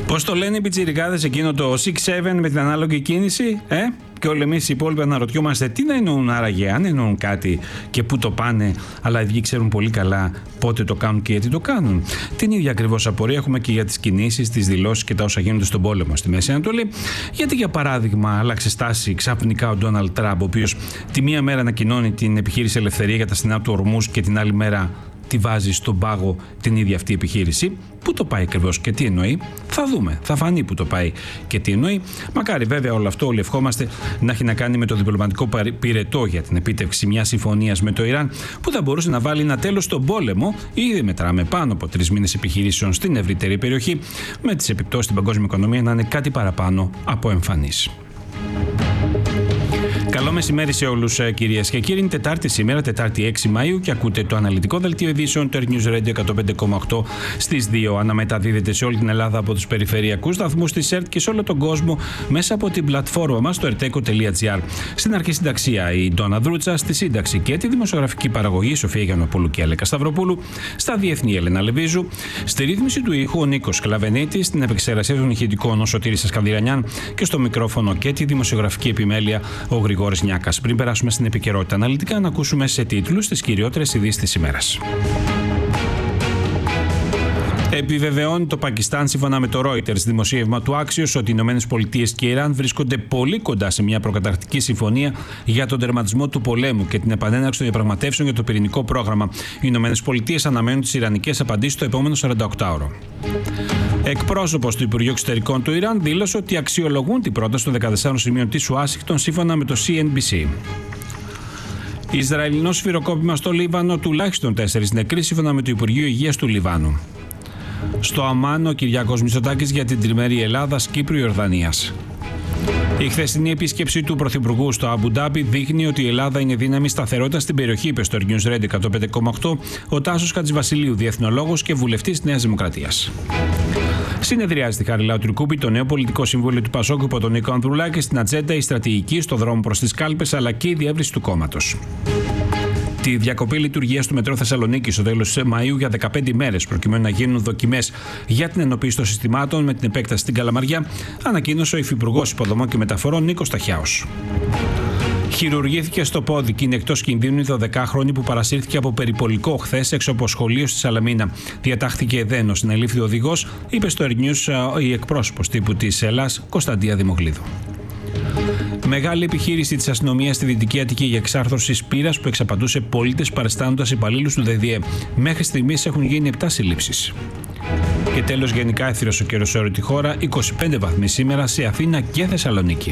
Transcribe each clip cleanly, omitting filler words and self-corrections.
Πώς το λένε οι πιτσιρικάδες εκείνο το 6-7 με την ανάλογη κίνηση, Και όλοι εμείς οι υπόλοιποι αναρωτιόμαστε τι να εννοούν άραγε, αν εννοούν κάτι και πού το πάνε, αλλά οι ίδιοι ξέρουν πολύ καλά πότε το κάνουν και γιατί το κάνουν. Την ίδια ακριβώς απορία έχουμε και για τις κινήσεις, τις δηλώσεις και τα όσα γίνονται στον πόλεμο στη Μέση Ανατολή. Γιατί, για παράδειγμα, άλλαξε στάση ξαφνικά ο Ντόναλντ Τραμπ, ο οποίος τη μία μέρα ανακοινώνει την επιχείρηση Ελευθερία για τα στενά του Ορμούς και την άλλη μέρα τη βάζει στον πάγο την ίδια αυτή επιχείρηση. Πού το πάει ακριβώς και τι εννοεί, θα δούμε, θα φανεί που το πάει και τι εννοεί. Μακάρι βέβαια όλο αυτό, όλοι ευχόμαστε, να έχει να κάνει με το διπλωματικό πυρετό για την επίτευξη μιας συμφωνίας με το Ιράν, που θα μπορούσε να βάλει ένα τέλος στον πόλεμο. Ήδη μετράμε πάνω από 3 μήνες επιχειρήσεων στην ευρύτερη περιοχή, με τις επιπτώσεις στην παγκόσμια οικονομία να είναι κάτι παραπάνω από εμφανείς. Καλό μεσημέρι σε όλους, κυρίες και κύριοι. Είναι Τετάρτη σήμερα, Τετάρτη 6 Μαΐου, και ακούτε το αναλυτικό δελτίο ειδήσεων του News Radio 105,8 στις 2. Αναμεταδίδεται σε όλη την Ελλάδα από τους περιφερειακούς σταθμούς της ΕΡΤ και σε όλο τον κόσμο μέσα από την πλατφόρμα μας, το erteco.gr. Στην αρχή συνταξία η Ντόνα Δρούτσα, στη σύνταξη και τη δημοσιογραφική παραγωγή Σοφία Γιαννοπούλου και Αλέκα Σταυροπούλου, στα διεθνή Έλενα Λεβίζου, στη ρύθμιση του ήχου ο Νίκος Κλαβενίτης, στην επεξεργασία των ηχητικών ο Σωτήρης Ασκανδυρανιάν και στο μικρόφωνο και τη δημοσιογραφική επιμέλεια ο Γρηγόρης Νιάκας. Πριν περάσουμε στην επικαιρότητα αναλυτικά, να ακούσουμε σε τίτλους τις κυριότερες ειδήσεις της ημέρας. Επιβεβαιώνει το Πακιστάν, σύμφωνα με το Reuters, δημοσίευμα του Axios, ότι οι ΗΠΑ και η Ιράν βρίσκονται πολύ κοντά σε μια προκαταρκτική συμφωνία για τον τερματισμό του πολέμου και την επανέναρξη των διαπραγματεύσεων για το πυρηνικό πρόγραμμα. Οι ΗΠΑ αναμένουν τις ιρανικές απαντήσεις το επόμενο 48ωρο. Εκπρόσωπος του Υπουργείου Εξωτερικών του Ιράν δήλωσε ότι αξιολογούν την πρόταση των 14 σημείων της Ουάσιγκτον, σύμφωνα με το CNBC. Ισραηλινό σφυροκόπημα στο Λίβανο, τουλάχιστον 4 νεκροί, σύμφωνα με το Υπουργείο Υγείας του Λιβάνου. Στο Αμάν, ο Κυριάκος Μητσοτάκης για την τριμερή Ελλάδας-Κύπρου-Ιορδανίας. Η χθεσινή επίσκεψη του Πρωθυπουργού στο Αμπουντάμπι δείχνει ότι η Ελλάδα είναι δύναμη σταθερότητα στην περιοχή, είπε στο News Radio 105,8 ο Τάσος Χατζηβασιλείου, διεθνολόγος και βουλευτής Νέας Δημοκρατίας. Συνεδριάζει στη Χαριλάου Τουρκούπη το νέο πολιτικό συμβούλιο του Πασόκ υπό τον Νίκο Ανδρουλάκη, στην ατζέντα η στρατηγική στο δρόμο προς τις κάλπες αλλά και η διεύρυνση του κόμματος. Τη διακοπή λειτουργίας του Μετρό Θεσσαλονίκη στο τέλος Μαΐου για 15 ημέρες, προκειμένου να γίνουν δοκιμές για την ενοποίηση των συστημάτων με την επέκταση στην Καλαμαριά, ανακοίνωσε ο Υφυπουργός Υποδομών και Μεταφορών Νίκος Ταχιάος. Χειρουργήθηκε στο πόδι και είναι εκτός κινδύνου η 12χρονη που παρασύρθηκε από περιπολικό χθες έξω από σχολείο στη Σαλαμίνα. Διατάχθηκε εδένος, συνελήφθη ο οδηγός, είπε στο News η εκπρόσωπος τύπου της Ελλάς Κωνσταντία Δημογλίδου. Μεγάλη επιχείρηση της αστυνομίας στη Δυτική Αττική για εξάρθρωση σπήρας που εξαπατούσε πολίτες παριστάνοντας υπαλλήλους του ΔΔΕ. Μέχρι στιγμής έχουν γίνει 7 συλλήψεις. Και τέλος, γενικά έθυρος ο καιρός σε όλη τη χώρα, 25 βαθμοί σήμερα σε Αθήνα και Θεσσαλονίκη.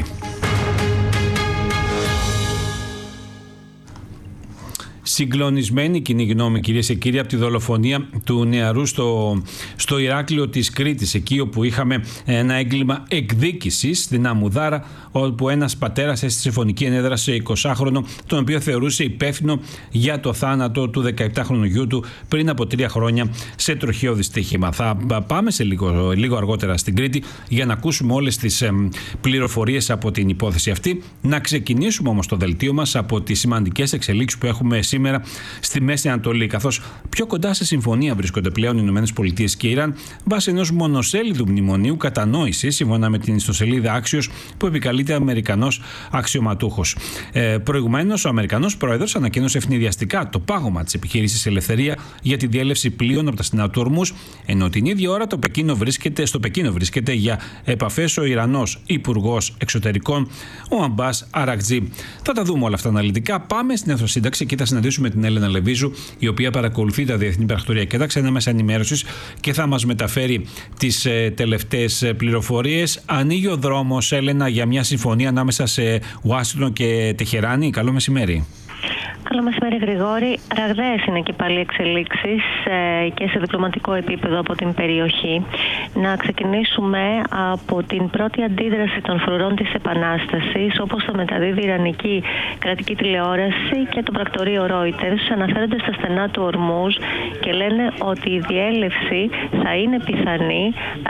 Συγκλονισμένη κοινή γνώμη, κυρίες και κύριοι, από τη δολοφονία του νεαρού στο Ηράκλειο της Κρήτης, εκεί όπου είχαμε ένα έγκλημα εκδίκησης στην Αμμουδάρα, όπου ένας πατέρας έστησε φωνική ενέδρα σε 20χρονο, τον οποίο θεωρούσε υπεύθυνο για το θάνατο του 17χρονου γιού του πριν από 3 χρόνια σε τροχαίο δυστύχημα. Θα πάμε σε λίγο αργότερα στην Κρήτη για να ακούσουμε όλες τις πληροφορίες από την υπόθεση αυτή. Να ξεκινήσουμε όμως το δελτίο μας από τις σημαντικές εξελίξεις που έχουμε σήμερα στη Μέση Ανατολή, καθώς πιο κοντά σε συμφωνία βρίσκονται πλέον οι ΗΠΑ και η Ιράν βάσει ενός μονοσέλιδου μνημονίου κατανόησης, σύμφωνα με την ιστοσελίδα Axios, που επικαλείται Αμερικανός αξιωματούχος. Προηγουμένως, ο Αμερικανός πρόεδρος ανακοίνωσε ευνηδιαστικά το πάγωμα της επιχείρησης Ελευθερία για τη διέλευση πλοίων από τα στενά του Ορμούς, ενώ την ίδια ώρα στο Πεκίνο βρίσκεται για επαφές ο Ιρανός Υπουργός Εξωτερικών, ο Αμπάς Αρακτζή. Θα τα δούμε όλα αυτά αναλυτικά. Πάμε στην αιθροσύνταξη και θα συναντήσουμε την Έλενα Λεβίζου, η οποία παρακολουθεί τα διεθνή πρακτορία και τα ξένα μέσα ενημέρωσης και θα μας μεταφέρει τις τελευταίες πληροφορίες. Ανοίγει ο δρόμος, Έλενα, για μια συμφωνία ανάμεσα σε Ουάσιγκτον και Τεχεράνη. Καλό μεσημέρι. Καλό μεσημέρι, Γρηγόρη. Ραγδαίες είναι και πάλι εξελίξεις και σε διπλωματικό επίπεδο από την περιοχή. Να ξεκινήσουμε από την πρώτη αντίδραση των φρουρών της Επανάστασης, όπως το μεταδίδει η Ιρανική κρατική τηλεόραση και το πρακτορείο Reuters. Αναφέρονται στα στενά του Ορμούς και λένε ότι η διέλευση θα είναι πιθανή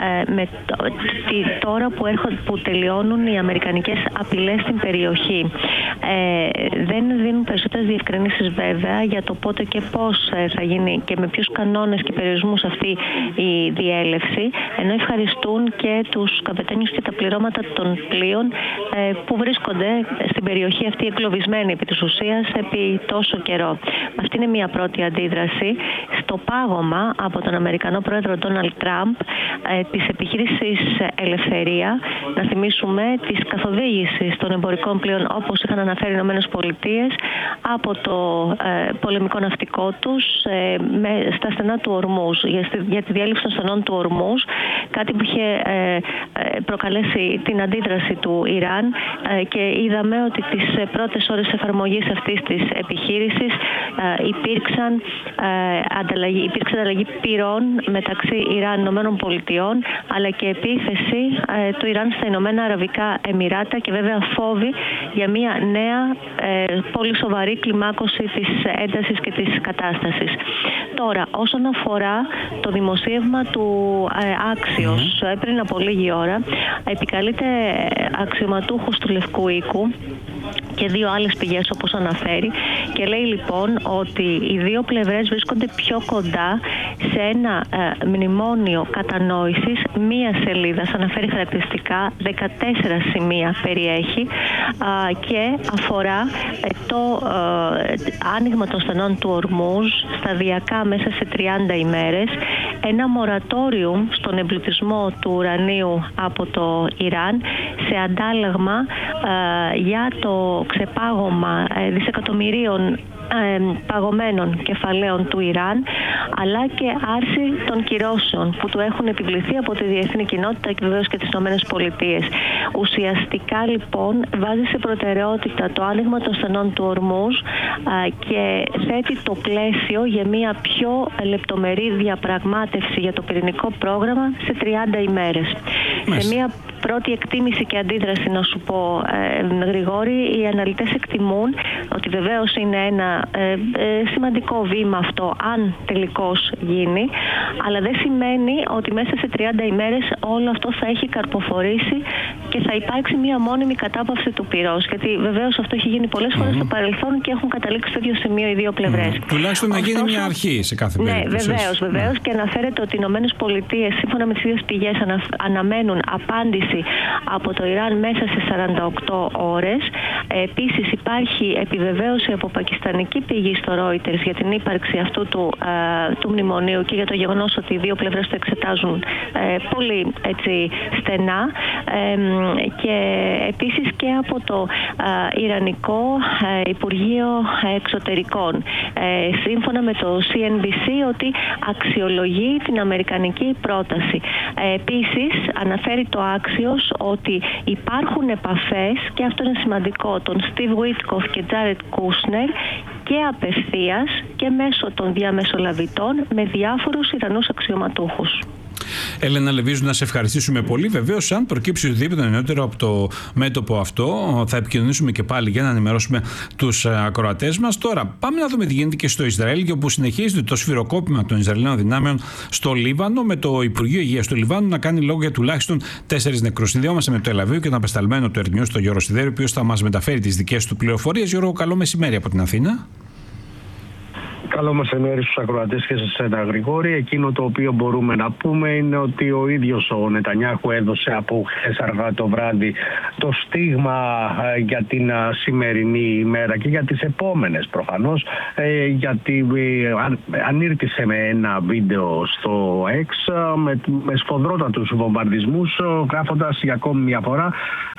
τώρα που τελειώνουν οι αμερικανικές απειλές στην περιοχή. Δεν δίνουν περισσότερες διευκρινήσεις διευκρινήσεις βέβαια για το πότε και πώς θα γίνει και με ποιους κανόνες και περιορισμούς αυτή η διέλευση, ενώ ευχαριστούν και τους καπετάνιους και τα πληρώματα των πλοίων που βρίσκονται στην περιοχή αυτή εγκλωβισμένοι επί της ουσίας επί τόσο καιρό. Αυτή είναι μια πρώτη αντίδραση στο πάγωμα από τον Αμερικανό πρόεδρο Ντόναλντ Τραμπ της επιχείρησης Ελευθερία, να θυμίσουμε της καθοδήγησης των εμπορικών πλοίων όπως είχαν αναφέρει οι ΗΠΑ από το πολεμικό ναυτικό τους στα στενά του Ορμούζ, για τη διέλευση των στενών του Ορμούζ, κάτι που είχε προκαλέσει την αντίδραση του Ιράν και είδαμε ότι τις πρώτες ώρες εφαρμογής αυτής της επιχείρησης υπήρξε ανταλλαγή πυρών μεταξύ Ιράν και ΗΠΑ, αλλά και επίθεση του Ιράν στα Ηνωμένα Αραβικά Εμιράτα και βέβαια φόβοι για μια νέα πολύ σοβαρή κλιμάκωση της έντασης και της κατάστασης. Τώρα, όσον αφορά το δημοσίευμα του Άξιος, πριν από λίγη ώρα, επικαλείται αξιωματούχους του Λευκού Οίκου και δύο άλλες πηγές όπως αναφέρει και λέει λοιπόν ότι οι δύο πλευρές βρίσκονται πιο κοντά σε ένα μνημόνιο κατανόησης μία σελίδας, αναφέρει χαρακτηριστικά, 14 σημεία περιέχει και αφορά το άνοιγμα των στενών του Ορμούζ σταδιακά μέσα σε 30 ημέρες, ένα μορατόριουμ στον εμπλουτισμό του ουρανίου από το Ιράν σε αντάλλαγμα για το ξεπάγωμα δισεκατομμυρίων παγωμένων κεφαλαίων του Ιράν, αλλά και άρση των κυρώσεων που του έχουν επιβληθεί από τη διεθνή κοινότητα και βεβαίως και τις ΗΠΑ. Ουσιαστικά λοιπόν βάζει σε προτεραιότητα το άνοιγμα των στενών του Ορμούζ και θέτει το πλαίσιο για μια πιο λεπτομερή διαπραγμάτευση για το πυρηνικό πρόγραμμα σε 30 ημέρες. Σε μια πρώτη εκτίμηση και αντίδραση, να σου πω Γρηγόρη, οι αναλυτές εκτιμούν ότι βεβαίως είναι ένα σημαντικό βήμα αυτό αν τελικώς γίνει, αλλά δεν σημαίνει ότι μέσα σε 30 ημέρες όλο αυτό θα έχει καρποφορήσει και θα υπάρξει μια μόνιμη κατάπαυση του πυρός, γιατί βεβαίως αυτό έχει γίνει πολλές φορές στο παρελθόν και έχουν καταλήξει στο ίδιο σημείο οι δύο πλευρές. Τουλάχιστον να γίνει μια αρχή σε κάθε περίπτωση. Ναι, βεβαίως και αναφέρεται ότι οι ΗΠΑ σύμφωνα με τις ίδιες πηγές αναμένουν απάντηση από το Ιράν μέσα σε 48 ώρες. Επίσης υπάρχει επιβεβαίωση από πακιστανική πηγή στο Reuters για την ύπαρξη αυτού του μνημονίου και για το γεγονός ότι οι δύο πλευρές το εξετάζουν πολύ έτσι στενά και επίσης και από το Ιρανικό Υπουργείο Εξωτερικών σύμφωνα με το CNBC ότι αξιολογεί την αμερικανική πρόταση. Επίσης αναφέρει το Άξιος ότι υπάρχουν επαφές, και αυτό είναι σημαντικό, των Steve Witkoff και Jared Kushner και απευθείας και μέσω των διαμεσολαβητών με διάφορους Ιρανούς αξιωματούχους. Έλενα Λεβίζου, να σε ευχαριστήσουμε πολύ. Βεβαίως, αν προκύψει οτιδήποτε νεότερο από το μέτωπο αυτό, θα επικοινωνήσουμε και πάλι για να ενημερώσουμε τους ακροατές μας. Τώρα, πάμε να δούμε τι γίνεται και στο Ισραήλ, και όπου συνεχίζεται το σφυροκόπημα των Ισραηλινών δυνάμεων στο Λίβανο, με το Υπουργείο Υγείας του Λιβάνου να κάνει λόγο για τουλάχιστον 4 νεκρούς. Συνδεόμαστε με το Τελ Αβίβ και τον απεσταλμένο του Ερνιού, τον Γιώργο Σιδέρη, ο οποίος θα μας μεταφέρει τις δικές του πληροφορίες. Γιώργο, καλό μεσημέρι από την Αθήνα. Καλό μεσημέρι στους ακροατές και σε εσένα, Γρηγόρη. Εκείνο το οποίο μπορούμε να πούμε είναι ότι ο ίδιος ο Νετανιάχου έδωσε από χθες αργά το βράδυ το στίγμα για την σημερινή ημέρα και για τις επόμενες προφανώς, γιατί ανήρτησε με ένα βίντεο στο X με σφοδρότατους βομβαρδισμούς, γράφοντας για ακόμη μια φορά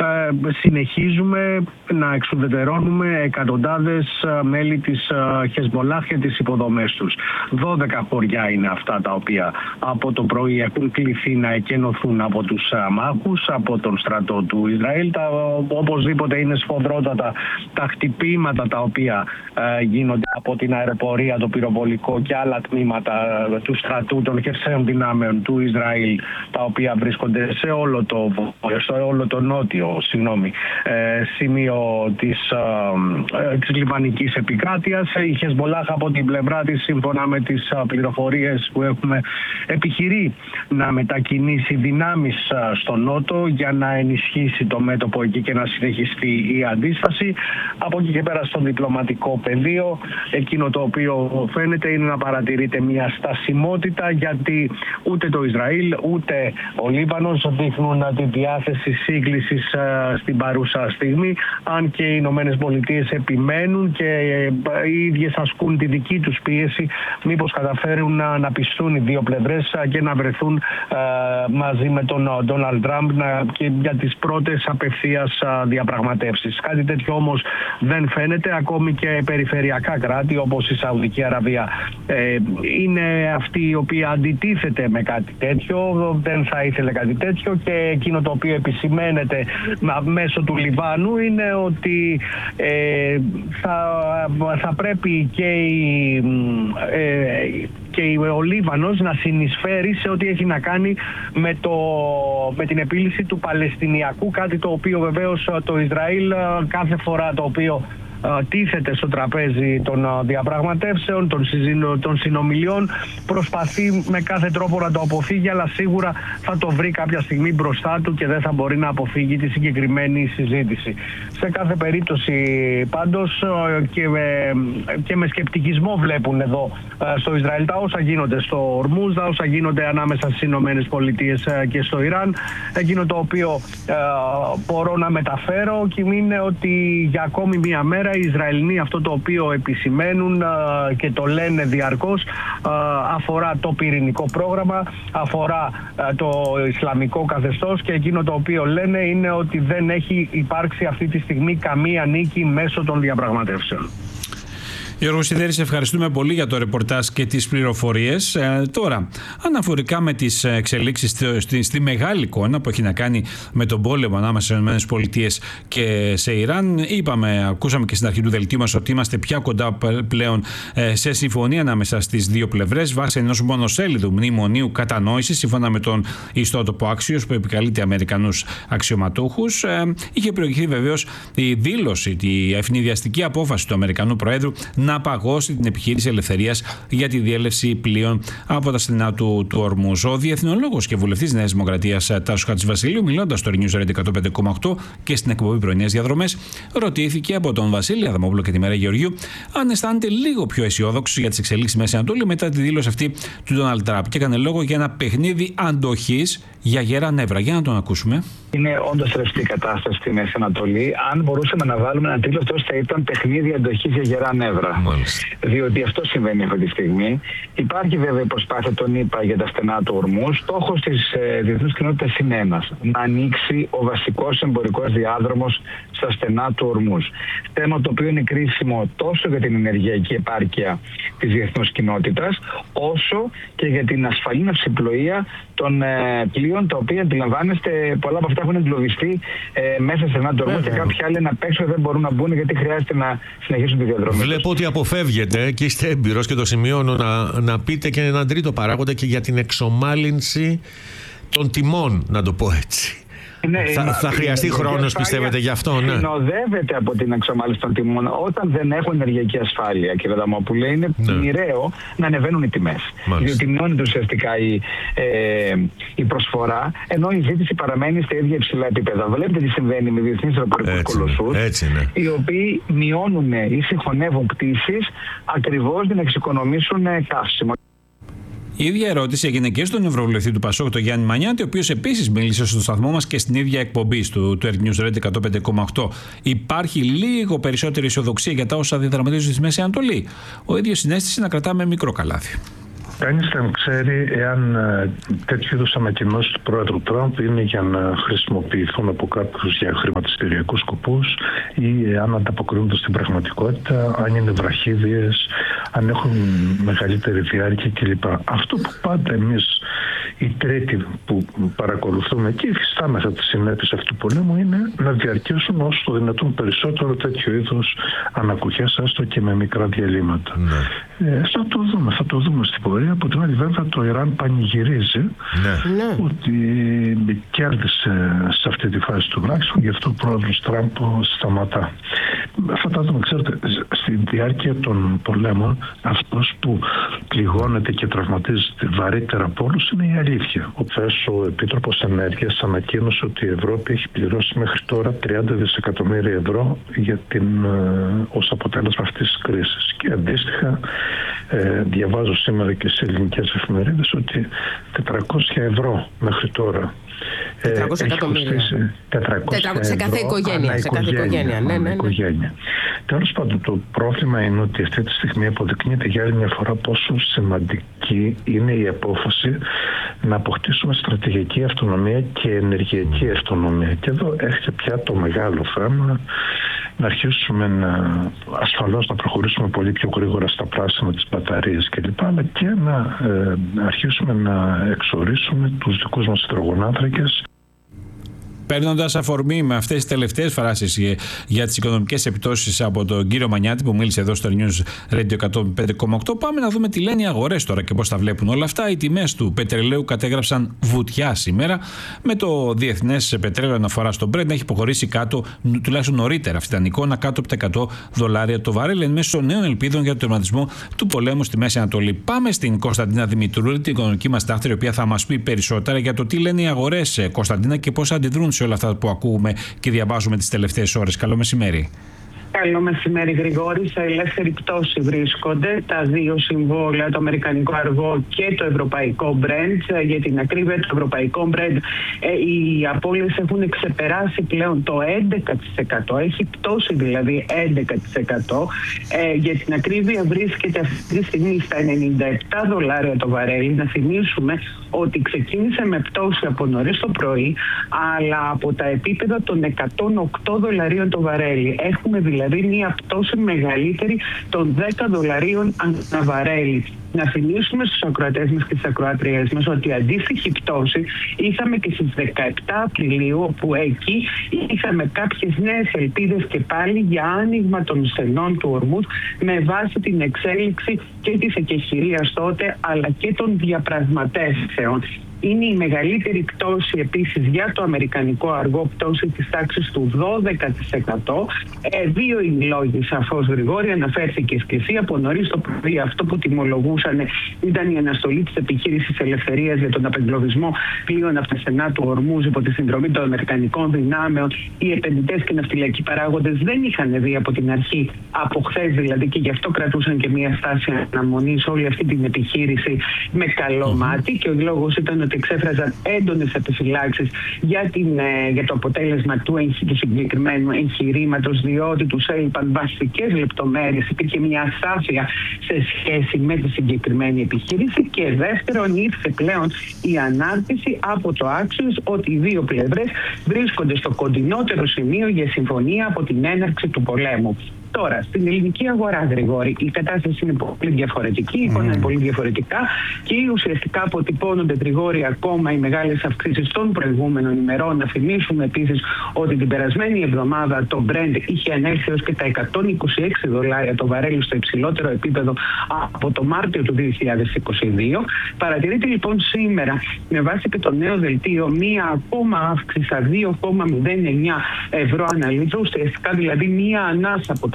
συνεχίζουμε να εξουδετερώνουμε εκατοντάδες μέλη της Χεσμολάχ και τις υποδομές τους. 12 χωριά είναι αυτά τα οποία από το πρωί έχουν κληθεί να εκενωθούν από τους αμάχους, από τον στρατό του Ισραήλ. Οπωσδήποτε είναι σφοδρότατα τα χτυπήματα τα οποία γίνονται από την αεροπορία, το πυροβολικό και άλλα τμήματα του στρατού των χερσαίων δυνάμεων του Ισραήλ, τα οποία βρίσκονται σε όλο το νότιο σημείο της λιβανικής επικράτειας. Η Χεσμολάχ από την πλευρά της, σύμφωνα με τις πληροφορίες που έχουμε, επιχειρεί να μετακινήσει δυνάμεις στο νότο για να ενισχύσει το μέτωπο εκεί και να συνεχιστεί η αντίσταση. Από εκεί και πέρα στο διπλωματικό πεδίο, εκείνο το οποίο φαίνεται είναι να παρατηρείται μια στασιμότητα, γιατί ούτε το Ισραήλ ούτε ο Λίβανος δείχνουν τη διάθεση σύγκλησης στην παρούσα στιγμή, αν και οι Ηνωμένες Πολιτείες επιμένουν και οι ίδιες ασκούν τη δική τους πίεση μήπως καταφέρουν να πιστούν οι δύο πλευρές και να βρεθούν μαζί με τον Ντόναλντ Τραμπ και για τις πρώτες απευθείας διαπραγματεύσεις. Κάτι τέτοιο όμως δεν φαίνεται. Ακόμη και περιφερειακά κράτη όπως η Σαουδική Αραβία είναι αυτή η οποία αντιτίθεται με κάτι τέτοιο, δεν θα ήθελε κάτι τέτοιο, και εκείνο το οποίο επισημαίνεται μέσω του Λιβάνου είναι ότι θα πρέπει και ο Λίβανος να συνεισφέρει σε ό,τι έχει να κάνει με την επίλυση του Παλαιστινιακού, κάτι το οποίο βεβαίως το Ισραήλ κάθε φορά το οποίο τίθεται στο τραπέζι των διαπραγματεύσεων, των συνομιλιών, προσπαθεί με κάθε τρόπο να το αποφύγει, αλλά σίγουρα θα το βρει κάποια στιγμή μπροστά του και δεν θα μπορεί να αποφύγει τη συγκεκριμένη συζήτηση. Σε κάθε περίπτωση πάντως και με σκεπτικισμό βλέπουν εδώ στο Ισραήλ τα όσα γίνονται στο Ορμούζ, τα όσα γίνονται ανάμεσα στις Ηνωμένες Πολιτείες και στο Ιράν. Εκείνο το οποίο μπορώ να μεταφέρω και είναι ότι για ακόμη μία μέρα οι Ισραηλοί αυτό το οποίο επισημαίνουν και το λένε διαρκώς αφορά το πυρηνικό πρόγραμμα, αφορά το Ισλαμικό καθεστώς, και εκείνο το οποίο λένε είναι ότι δεν έχει υπάρξει αυτή τη στιγμή καμία νίκη μέσω των διαπραγματεύσεων. Γιώργο Σιδέρη, σε ευχαριστούμε πολύ για το ρεπορτάζ και τις πληροφορίες. Τώρα, αναφορικά με τις εξελίξεις στη μεγάλη εικόνα που έχει να κάνει με τον πόλεμο ανάμεσα στις ΗΠΑ και σε Ιράν, ακούσαμε και στην αρχή του δελτίου μας ότι είμαστε πια κοντά πλέον σε συμφωνία ανάμεσα στις δύο πλευρές βάσει ενός μονοσέλιδου μνημονίου κατανόησης, σύμφωνα με τον ιστότοπο Axios που επικαλείται Αμερικανούς αξιωματούχους. Είχε προηγηθεί βεβαίως η δήλωση, η ευνηδιαστική απόφαση του Αμερικανού Προέδρου να παγώσει την επιχείρηση ελευθερίας για τη διέλευση πλοίων από τα στενά του Ορμούζ. Ο διεθνολόγος και βουλευτής Νέας Δημοκρατίας Τάσος Χατζηβασιλείου, μιλώντας στο News Radio 105,8 και στην εκπομπή Πρωινές Διαδρομές, ρωτήθηκε από τον Βασίλη Αδαμόπουλο και τη Μέρα Γεωργίου αν αισθάνεται λίγο πιο αισιόδοξο για τις εξελίξεις στη Μέση Ανατολή μετά τη δήλωση αυτή του Ντόναλντ Τραμπ, και έκανε λόγο για ένα παιχνίδι αντοχής για γερά νεύρα. Για να τον ακούσουμε. Είναι όντως ρευστή κατάσταση στη Μέση Ανατολή. Αν μπορούσαμε να βάλουμε ένα τίτλο, αυτό θα ήταν παιχνίδι αντοχής για γερά νεύρα. Μάλιστα. Διότι αυτό συμβαίνει αυτή τη στιγμή. Υπάρχει βέβαια η προσπάθεια των ΗΠΑ για τα στενά του Ορμούζ. Στόχος της διεθνούς κοινότητας είναι ένας: να ανοίξει ο βασικός εμπορικός διάδρομος στα στενά του Ορμούζ. Θέμα το οποίο είναι κρίσιμο τόσο για την ενεργειακή επάρκεια της διεθνούς κοινότητας, όσο και για την ασφαλή ναυσιπλοεία των πλοίων, τα οποία αντιλαμβάνεστε πολλά από αυτά έχουν εγκλωβιστεί μέσα σε ένα τορμό και κάποιοι άλλοι απ' έξω δεν μπορούν να μπουν γιατί χρειάζεται να συνεχίσουν τη διαδρομή. Βλέπω ότι αποφεύγεται και είστε έμπειρος και το σημειώνω να πείτε και έναν τρίτο παράγοντα και για την εξομάλυνση των τιμών, να το πω έτσι. Θα χρειαστεί χρόνος, πιστεύετε, γι' αυτό? Ναι. Συνοδεύεται από την εξομάλυνση των τιμών. Όταν δεν έχουν ενεργειακή ασφάλεια, κύριε Αδαμόπουλε, είναι μοιραίο να ανεβαίνουν οι τιμές. Διότι μειώνεται ουσιαστικά η προσφορά, ενώ η ζήτηση παραμένει στα ίδια υψηλά επίπεδα. Βλέπετε τι συμβαίνει με διεθνείς αεροπορικούς κολοσσούς, οι οποίοι μειώνουν ή συγχωνεύουν πτήσεις ακριβώς για να εξοικονομήσουν καύσιμο. Η ίδια ερώτηση έγινε και στον Ευρωβουλευτή του Πασόκ, τον Γιάννη Μανιάτη, ο οποίος επίσης μίλησε στο σταθμό μας και στην ίδια εκπομπή του News Radio 105,8. Υπάρχει λίγο περισσότερη αισιοδοξία για τα όσα διαδραματίζονται στη Μέση Ανατολή? Ο ίδιος συνέστησε να κρατάμε μικρό καλάθι. Κανείς δεν ξέρει εάν τέτοιου είδους ανακοινώσεις του Πρόεδρου Τραμπ είναι για να χρησιμοποιηθούν από κάποιους για χρηματιστηριακούς σκοπούς ή αν ανταποκρίνονται στην πραγματικότητα, αν είναι βραχύδιες, αν έχουν μεγαλύτερη διάρκεια κλπ. Αυτό που πάντα εμείς οι τρίτοι που παρακολουθούμε και υφιστάμεθα τις συνέπειες αυτού του πολέμου είναι να διαρκέσουν όσο το δυνατόν περισσότερο τέτοιου είδους ανακουχές, έστω και με μικρά διαλύματα. Θα το δούμε στην πορεία. Από την άλλη βέβαια το Ιράν πανηγυρίζει ότι κέρδισε σε αυτή τη φάση τουλάχιστον, γι' αυτό ο πρόεδρος Τραμπ σταματά. Φαντάζομαι, ξέρετε, στη διάρκεια των πολέμων αυτός που πληγώνεται και τραυματίζεται βαρύτερα από όλους είναι η αλήθεια. Ο Επίτροπος Ενέργειας ανακοίνωσε ότι η Ευρώπη έχει πληρώσει μέχρι τώρα 30 δισεκατομμύρια ευρώ ως αποτέλεσμα αυτής της κρίσης. Και αντίστοιχα διαβάζω σήμερα και σε ελληνικές εφημερίδες ότι 400 ευρώ μέχρι τώρα. 400 εκατομμύρια. 400 σε κάθε οικογένεια. Οικογένεια. Τέλος πάντων, το πρόβλημα είναι ότι αυτή τη στιγμή αποδεικνύεται για άλλη μια φορά πόσο σημαντική είναι η απόφαση να αποκτήσουμε στρατηγική αυτονομία και ενεργειακή αυτονομία. Και εδώ έρχεται πια το μεγάλο θέμα, να αρχίσουμε ασφαλώς να προχωρήσουμε πολύ πιο γρήγορα στα πράσινα, τις μπαταρίες κλπ. Αλλά και να αρχίσουμε να εξορίσουμε τους δικούς μας υδρογονάνθρακες. Παίρνοντας αφορμή με αυτές τις τελευταίες φράσεις για τις οικονομικές επιπτώσεις από τον κύριο Μανιάτη που μίλησε εδώ στο News Radio 105,8, πάμε να δούμε τι λένε οι αγορές τώρα και πώς τα βλέπουν όλα αυτά. Οι τιμές του πετρελαίου κατέγραψαν βουτιά σήμερα, με το διεθνές πετρέλαιο αναφορά στο Brent να έχει υποχωρήσει κάτω, τουλάχιστον νωρίτερα αυτή ήταν η εικόνα, κάτω από τα $100 το βαρέλ, εν μέσω νέων ελπίδων για τον τερματισμό του πολέμου στη Μέση Ανατολή. Πάμε στην Κωνσταντίνα Δημητρούλη, την οικονομική μας τάχτρια, η οποία θα μας πει περισσότερα για το τι λένε οι αγορές, Κωνσταντίνα, και πώς αντιδρούν σε όλα αυτά που ακούμε και διαβάζουμε τις τελευταίες ώρες. Καλό μεσημέρι. Καλό μεσημέρι, Γρηγόρη. Σε ελεύθερη πτώση βρίσκονται τα δύο συμβόλαια, το αμερικανικό αργό και το ευρωπαϊκό Brent. Για την ακρίβεια, το ευρωπαϊκό Brent, οι απώλειες έχουν ξεπεράσει πλέον το 11%. Έχει πτώσει δηλαδή 11%. Για την ακρίβεια βρίσκεται αυτή τη στιγμή στα $97 το βαρέλι. Να θυμίσουμε ότι ξεκίνησε με πτώση από νωρίς το πρωί, αλλά από τα επίπεδα των $108 το βαρέλι. Έχουμε δηλαδή μία πτώση μεγαλύτερη των $10 ανά βαρέλι. Να θυμίσουμε στους ακροατές μας και στις ακροάτριές μας ότι αντίστοιχη πτώση είχαμε και στις 17 Απριλίου, όπου εκεί είχαμε κάποιες νέες ελπίδες και πάλι για άνοιγμα των στενών του Ορμούζ με βάση την εξέλιξη και της εκεχηρίας τότε, αλλά και των διαπραγματεύσεων. Είναι η μεγαλύτερη πτώση επίσης για το αμερικανικό αργό, πτώση της τάξης του 12%. Δύο οι λόγοι, σαφώς, Γρηγόρη, αναφέρθηκε η Σκεσία από νωρίς το πρωί. Αυτό που τιμολογούσαν ήταν η αναστολή της επιχείρησης ελευθερίας για τον απεγκλωβισμό πλοίων από τα στενά του Ορμούζ υπό τη συνδρομή των αμερικανικών δυνάμεων. Οι επενδυτές και ναυτιλιακοί παράγοντες δεν είχαν δει από την αρχή, από χθες δηλαδή, και γι' αυτό κρατούσαν και μια στάση αναμονής όλη αυτή την επιχείρηση με καλό μάτι. Και ο λόγος ήταν ότι εξέφραζαν έντονες επιφυλάξεις για το αποτέλεσμα του συγκεκριμένου εγχειρήματος, διότι τους έλειπαν βασικές λεπτομέρειες, υπήρχε μια ασάφεια σε σχέση με τη συγκεκριμένη επιχείρηση. Και δεύτερον, ήρθε πλέον η ανάρτηση από το Axios ότι οι δύο πλευρές βρίσκονται στο κοντινότερο σημείο για συμφωνία από την έναρξη του πολέμου. Τώρα, στην ελληνική αγορά, Γρηγόρη, η κατάσταση είναι πολύ διαφορετική, η εικόνα είναι πολύ διαφορετικά και ουσιαστικά αποτυπώνονται, Γρηγόρη, ακόμα οι μεγάλες αυξήσεις των προηγούμενων ημερών. Να θυμίσουμε επίσης ότι την περασμένη εβδομάδα το Brent είχε ανέλθει έως και τα $126 το βαρέλι, στο υψηλότερο επίπεδο από το Μάρτιο του 2022. Παρατηρείται λοιπόν σήμερα, με βάση και το νέο δελτίο, μία ακόμα αύξηση στα €2,09 ανά λίτρο, ουσιαστικά δηλαδή μία ανάσα από τα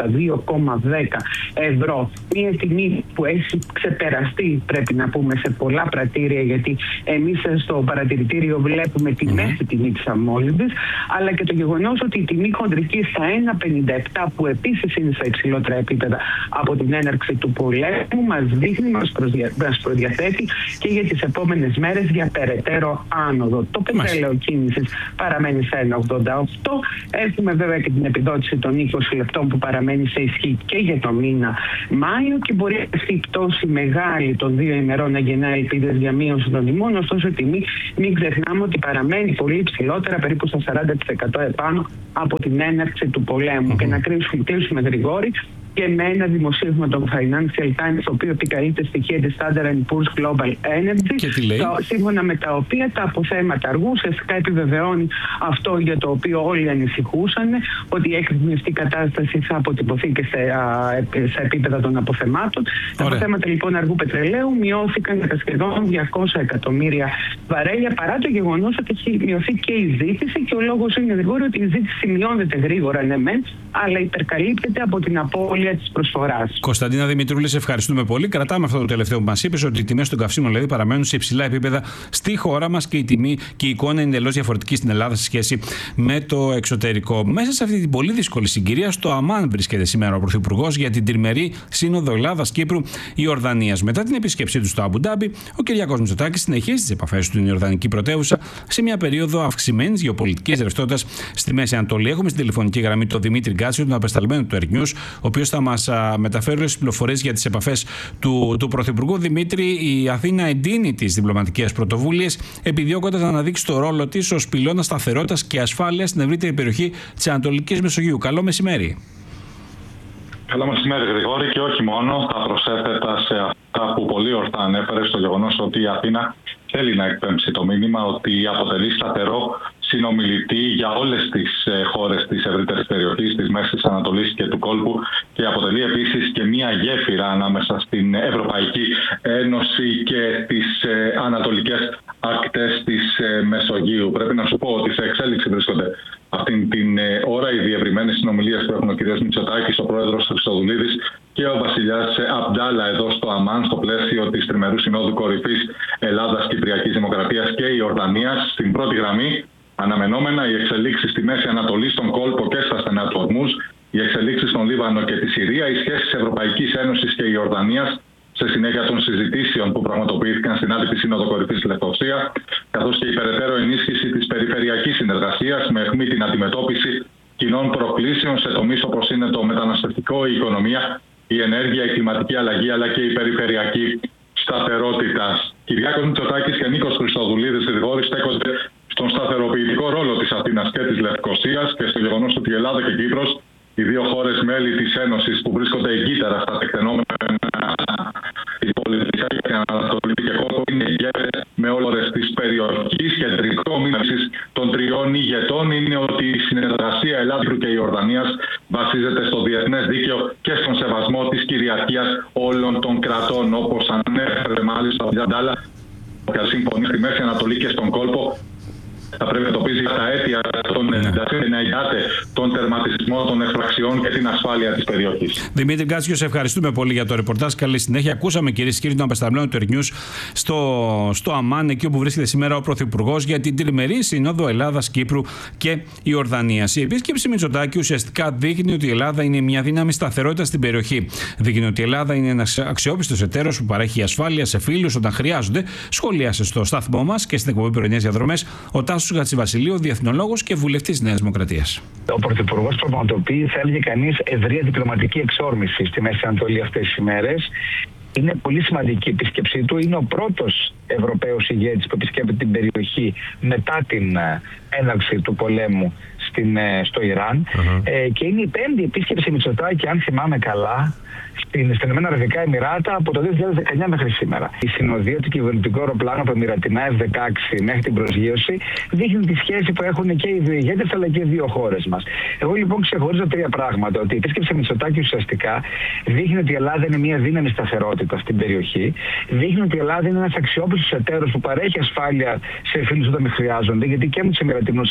€2,10. Μία τιμή που έχει ξεπεραστεί, πρέπει να πούμε, σε πολλά πρατήρια, γιατί εμείς στο παρατηρητήριο βλέπουμε τη μέση τιμή της αμμόλυντης, αλλά και το γεγονός ότι η τιμή χοντρική στα 1,57, που επίσης είναι στα υψηλότερα επίπεδα από την έναρξη του πολέμου, μας δείχνει, μας προδιαθέτει και για τις επόμενες μέρες για περαιτέρω άνοδο. Το πετρέλαιο κίνησης παραμένει στα 1,88. Έχουμε βέβαια και την επιδότηση των 20 λεπτών που παραμένει σε ισχύ και για το μήνα Μάιο, και μπορεί αυτή η πτώση μεγάλη των 2 ημερών να γεννά ελπίδες για μείωση των τιμών. Ωστόσο, η τιμή, μην ξεχνάμε ότι παραμένει πολύ ψηλότερα, περίπου στα 40% επάνω από την έναρξη του πολέμου. Και να κλείσουμε, Γρηγόρη, και με ένα δημοσίευμα των Financial Times, το οποίο επικαλείται στοιχεία της Standard & Poor's Global Energy, σύμφωνα με τα οποία τα αποθέματα αργού ουσιαστικά επιβεβαιώνει αυτό για το οποίο όλοι ανησυχούσαν, ότι η έκρηξη αυτή κατάσταση θα αποτυπωθεί και σε επίπεδα των αποθεμάτων. Τα αποθέματα λοιπόν αργού πετρελαίου μειώθηκαν κατά σχεδόν 200 εκατομμύρια βαρέλια, παρά το γεγονός ότι έχει μειωθεί και η ζήτηση, και ο λόγος είναι γρήγορο ότι η ζήτηση μειώνεται γρήγορα, ναι μεν, αλλά υπερκαλύπτεται από την απώλεια της προσφοράς. Κωνσταντίνα Δημητρούλη, σε ευχαριστούμε πολύ. Κρατάμε αυτό το τελευταίο που μας είπες, ότι οι τιμές των καυσίμων δηλαδή παραμένουν σε υψηλά επίπεδα στη χώρα μας και η τιμή και η εικόνα είναι εντελώς διαφορετική στην Ελλάδα σε σχέση με το εξωτερικό. Μέσα σε αυτή την πολύ δύσκολη συγκυρία, στο Αμάν βρίσκεται σήμερα ο Πρωθυπουργός για την τριμερή Σύνοδο Ελλάδας-Κύπρου-Ιορδανίας. Μετά την επίσκεψή του στο Αμπουντάμπι, ο Κυριάκος Μητσοτάκης συνεχίζει τις επαφές του στην Ιορδανική πρωτεύουσα σε μια περίοδο αυξημένης γεωπολιτικής ρευστότητας στη Μέση Ανατολή. Έχουμε στην τηλεφωνική γραμμή τον Δημήτρη Γκάτσιο, τον απεσταλμένο του Earth News, ο οποίος θα μας μεταφέρει τις πληροφορίες για τις επαφές του Πρωθυπουργού. Δημήτρη, η Αθήνα εντείνει τις διπλωματικές πρωτοβουλίες, επιδιώκοντας να αναδείξει το ρόλο της ως πυλώνα σταθερότητας και ασφάλειας στην ευρύτερη περιοχή της Ανατολικής Μεσογείου. Καλό μεσημέρι. Καλό μεσημέρι, Γρηγόρη, και όχι μόνο. Θα προσέθετα σε αυτά που πολύ ορθά ανέφερε, στο γεγονός ότι η Αθήνα θέλει να εκπέμψει το μήνυμα ότι αποτελεί σταθερό συνομιλητή για όλες τις χώρες της ευρύτερης περιοχής, της Μέσης Ανατολής και του κόλπου, και αποτελεί επίσης και μία γέφυρα ανάμεσα στην Ευρωπαϊκή Ένωση και τις ανατολικές ακτές της Μεσογείου. Πρέπει να σου πω ότι σε εξέλιξη βρίσκονται αυτήν την ώρα οι διευρυμένες συνομιλίες που έχουν ο κ. Μητσοτάκης, ο πρόεδρος Χριστοδουλίδης και ο βασιλιάς Αμπτάλα εδώ στο Αμάν, στο πλαίσιο της τριμερούς συνόδου κορυφής Ελλάδας-Κυπριακής Δημοκρατίας και Ιορδανίας. Στην πρώτη γραμμή, αναμενόμενα, οι εξελίξεις στη Μέση Ανατολή, στον κόλπο και στα στενά του Ορμούζ, οι εξελίξεις στον Λίβανο και τη Συρία, οι σχέσεις Ευρωπαϊκής Ένωσης και Ιορδανίας σε συνέχεια των συζητήσεων που πραγματοποιήθηκαν στην άτυπη Σύνοδο Κορυφής στη Λευκοσία, καθώς και η περαιτέρω ενίσχυση της περιφερειακής συνεργασίας με αιχμή την αντιμετώπιση κοινών προκλήσεων σε τομείς όπως είναι το μεταναστευτικό, η οικονομία, η ενέργεια, η κλιματική αλλαγή αλλά και η περιφερειακή σταθερότητα. Κυριάκος Μητσοτάκης και Νίκος Χριστοδουλίδης Γρηγόρη στέκονται στον σταθεροποιητικό ρόλο της Αθήνας και της Λευκοσίας και στο γεγονός ότι η Ελλάδα και η Κύπρος, οι δύο χώρες μέλη της Ένωσης που βρίσκονται εγκύτερα στα τεκτενόμενα της πολιτικής και Ανατολή και κόλπο, είναι ηγέτες με όλες τις περιοχές. Κεντρικό μήνυμα των τριών ηγετών είναι ότι η συνεργασία Ελλάδας και Ιορδανίας βασίζεται στο διεθνές δίκαιο και στον σεβασμό της κυριαρχίας όλων των κρατών, όπως ανέφερε μάλιστα ο Διαντάλα, ο συμφωνεί στη Μέση Ανατολή και στον κόλπο. Θα πρέπει να εντοπίζει τα αίτια των εντάσεων και να εγγυάται τον τερματισμό των εκφραξιών και την ασφάλεια της περιοχής. Δημήτρη Γκάτσιο, σε ευχαριστούμε πολύ για το ρεπορτάζ. Καλή συνέχεια. Ακούσαμε, κυρίες και κύριοι, τον απεσταλμένο του Earth News στο Αμάν, εκεί όπου βρίσκεται σήμερα ο Πρωθυπουργός για την τριμερή Σύνοδο Ελλάδας-Κύπρου και Ιορδανίας. Η επίσκεψη Μητσοτάκη ουσιαστικά δείχνει ότι η Ελλάδα είναι μια δύναμη σταθερότητα στην περιοχή. Δείχνει ότι η Ελλάδα είναι ένας αξιόπιστος εταίρος που παρέχει ασφάλεια σε φίλους όταν χρειάζονται. Σχολίασε στο σταθμό μας και στην εκπομπή Πρωινές Διαδρομές ο Τάσος Γατσιβασιλείου, διεθνολόγος και βουλευτής Νέας Δημοκρατίας. Ο Πρωθυπουργός πραγματοποιεί, θα έλεγε κανείς, ευρεία διπλωματική εξόρμηση στη Μέση Ανατολή αυτές τις ημέρες. Είναι πολύ σημαντική η επίσκεψή του. Είναι ο πρώτος Ευρωπαίος ηγέτης που επισκέπτεται την περιοχή μετά την έναρξη του πολέμου στο Ιράν. Και είναι η πέμπτη επίσκεψη Μητσοτάκη, αν θυμάμαι καλά, στα Ηνωμένα Αραβικά Εμιράτα από το 2019 μέχρι σήμερα. Η συνοδεία του κυβερνητικού αεροπλάνου από Εμιρατινά F-16 μέχρι την προσγείωση δείχνει τη σχέση που έχουν και οι δύο ηγέτες αλλά και οι δύο χώρες μας. Εγώ λοιπόν ξεχωρίζω τρία πράγματα. Ότι η επίσκεψη Μητσοτάκη ουσιαστικά δείχνει ότι η Ελλάδα είναι μια δύναμη σταθερότητα στην περιοχή. Δείχνει ότι η Ελλάδα είναι ένας αξιόπιστος εταίρος που παρέχει ασφάλεια σε φίλους όταν χρειάζονται. Γιατί και με τους Εμιρατινούς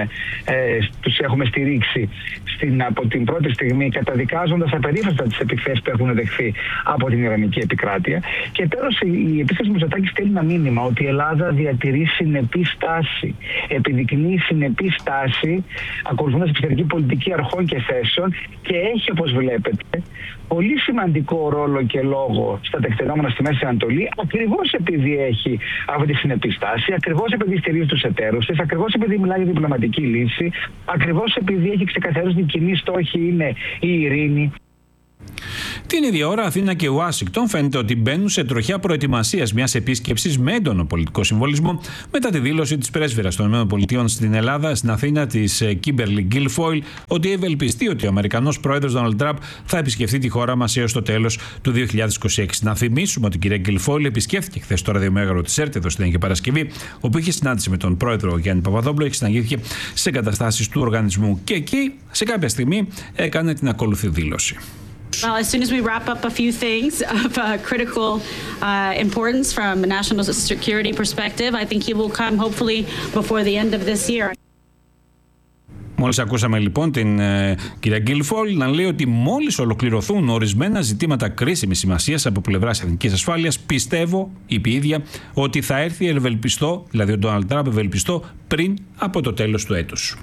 τους έχουμε στηρίξει από την πρώτη στιγμή, καταδικάζοντας απερίφραστα τις επιθέσεις που έχουν δεχθεί από την Ιρανική επικράτεια. Και τέλος, η επίσκεψη Μητσοτάκη στέλνει ένα μήνυμα ότι η Ελλάδα διατηρεί συνεπή στάση. Επιδεικνύει συνεπή στάση, ακολουθώντας εξωτερική πολιτική αρχών και θέσεων, και έχει, όπως βλέπετε, πολύ σημαντικό ρόλο και λόγο στα τεκτενόμενα στη Μέση Ανατολή, ακριβώς επειδή έχει αυτή τη συνεπή στάση, ακριβώς επειδή στηρίζει τους εταίρους της, ακριβώς επειδή μιλάει για διπλωματική λύση, ακριβώς επειδή έχει ξεκαθαρίσει ότι η κοινή στόχη είναι η ειρήνη. Την ίδια ώρα, Αθήνα και Ουάσιγκτον φαίνεται ότι μπαίνουν σε τροχιά προετοιμασίας μιας επίσκεψης με έντονο πολιτικό συμβολισμό μετά τη δήλωση της πρέσβυρας των ΗΠΑ στην Ελλάδα, στην Αθήνα, της Κίμπερλι Γκίλφοιλ, ότι ευελπιστεί ότι ο Αμερικανός πρόεδρος Ντόναλντ Τραμπ θα επισκεφτεί τη χώρα μας έως το τέλος του 2026. Να θυμίσουμε ότι η κυρία Γκίλφοιλ επισκέφθηκε χθες το ραδιομέγαρο της ΕΡΤ εδώ στην Αγία Παρασκευή, όπου είχε συνάντηση με τον πρόεδρο Γιάννη Παπαδόπουλο και συναντήθηκε σε εγκαταστάσεις του οργανισμού. Και εκεί, σε κάποια στιγμή, έκανε την ακόλουθη δήλωση. Well, as soon as we wrap up a few things of critical importance from a national security perspective, I think he will come hopefully before the end of this year. Μόλις ακούσαμε λοιπόν την κυρία Γκίλφοιλ να λέει ότι μόλις ολοκληρωθούν ορισμένα ζητήματα κρίσιμης σημασίας από πλευράς εθνικής ασφάλειας, πιστεύω, είπε η ίδια, ότι θα έρθει ευελπιστό, δηλαδή ο Ντόναλντ Τραμπ ευελπιστό, πριν από το τέλος του έτους.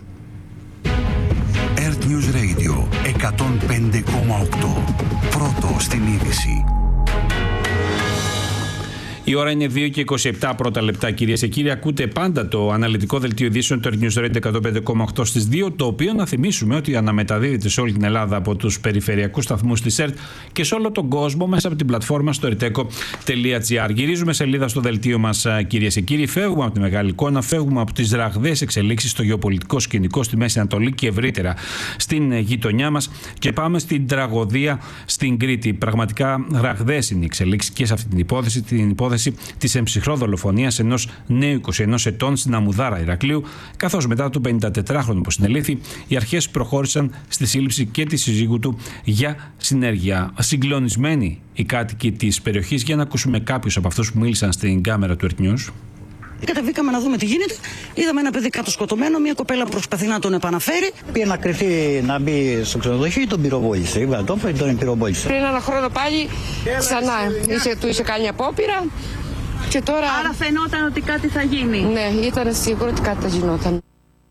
Earth News Radio 105,8. Πρώτο στην είδηση. Η ώρα είναι 2 και 27 πρώτα λεπτά, κυρίες και κύριοι. Ακούτε πάντα το αναλυτικό δελτίο ειδήσεων του Earth News Radio 105,8 στις 2, το οποίο να θυμίσουμε ότι αναμεταδίδεται σε όλη την Ελλάδα από τους περιφερειακούς σταθμούς της ΕΡΤ και σε όλο τον κόσμο μέσα από την πλατφόρμα στο erteco.gr. Γυρίζουμε σελίδα στο δελτίο μας, κυρίες και κύριοι. Φεύγουμε από τη μεγάλη εικόνα, φεύγουμε από τις ραγδαίες εξελίξεις στο γεωπολιτικό σκηνικό στη Μέση Ανατολή και ευρύτερα στην γειτονιά μας και πάμε στην τραγωδία στην Κρήτη. Πραγματικά ραγδαίες είναι οι εξελίξεις και σε αυτή την υπόθεση της εμψυχρό δολοφονίας ενός νέου 21 ετών στην Αμουδάρα Ηρακλείου, καθώς μετά το 54χρονο που συνελήφθη, οι αρχές προχώρησαν στη σύλληψη και τη συζύγου του για συνέργεια. Συγκλονισμένοι οι κάτοικοι της περιοχής, για να ακούσουμε κάποιους από αυτούς που μίλησαν στην κάμερα του Earth News. Κατεβήκαμε να δούμε τι γίνεται. Είδαμε ένα παιδί κάτω σκοτωμένο, μια κοπέλα προσπαθεί να τον επαναφέρει. Πήγε να κρυφτεί να μπει στο ξενοδοχείο, τον πυροβόλησε. Τον πυροβόλησε. Πριν ένα χρόνο πάλι ξανά του είχε κάνει απόπειρα. Και τώρα... Άρα φαινόταν ότι κάτι θα γίνει. Ναι, ήταν σίγουρο ότι κάτι θα γινόταν.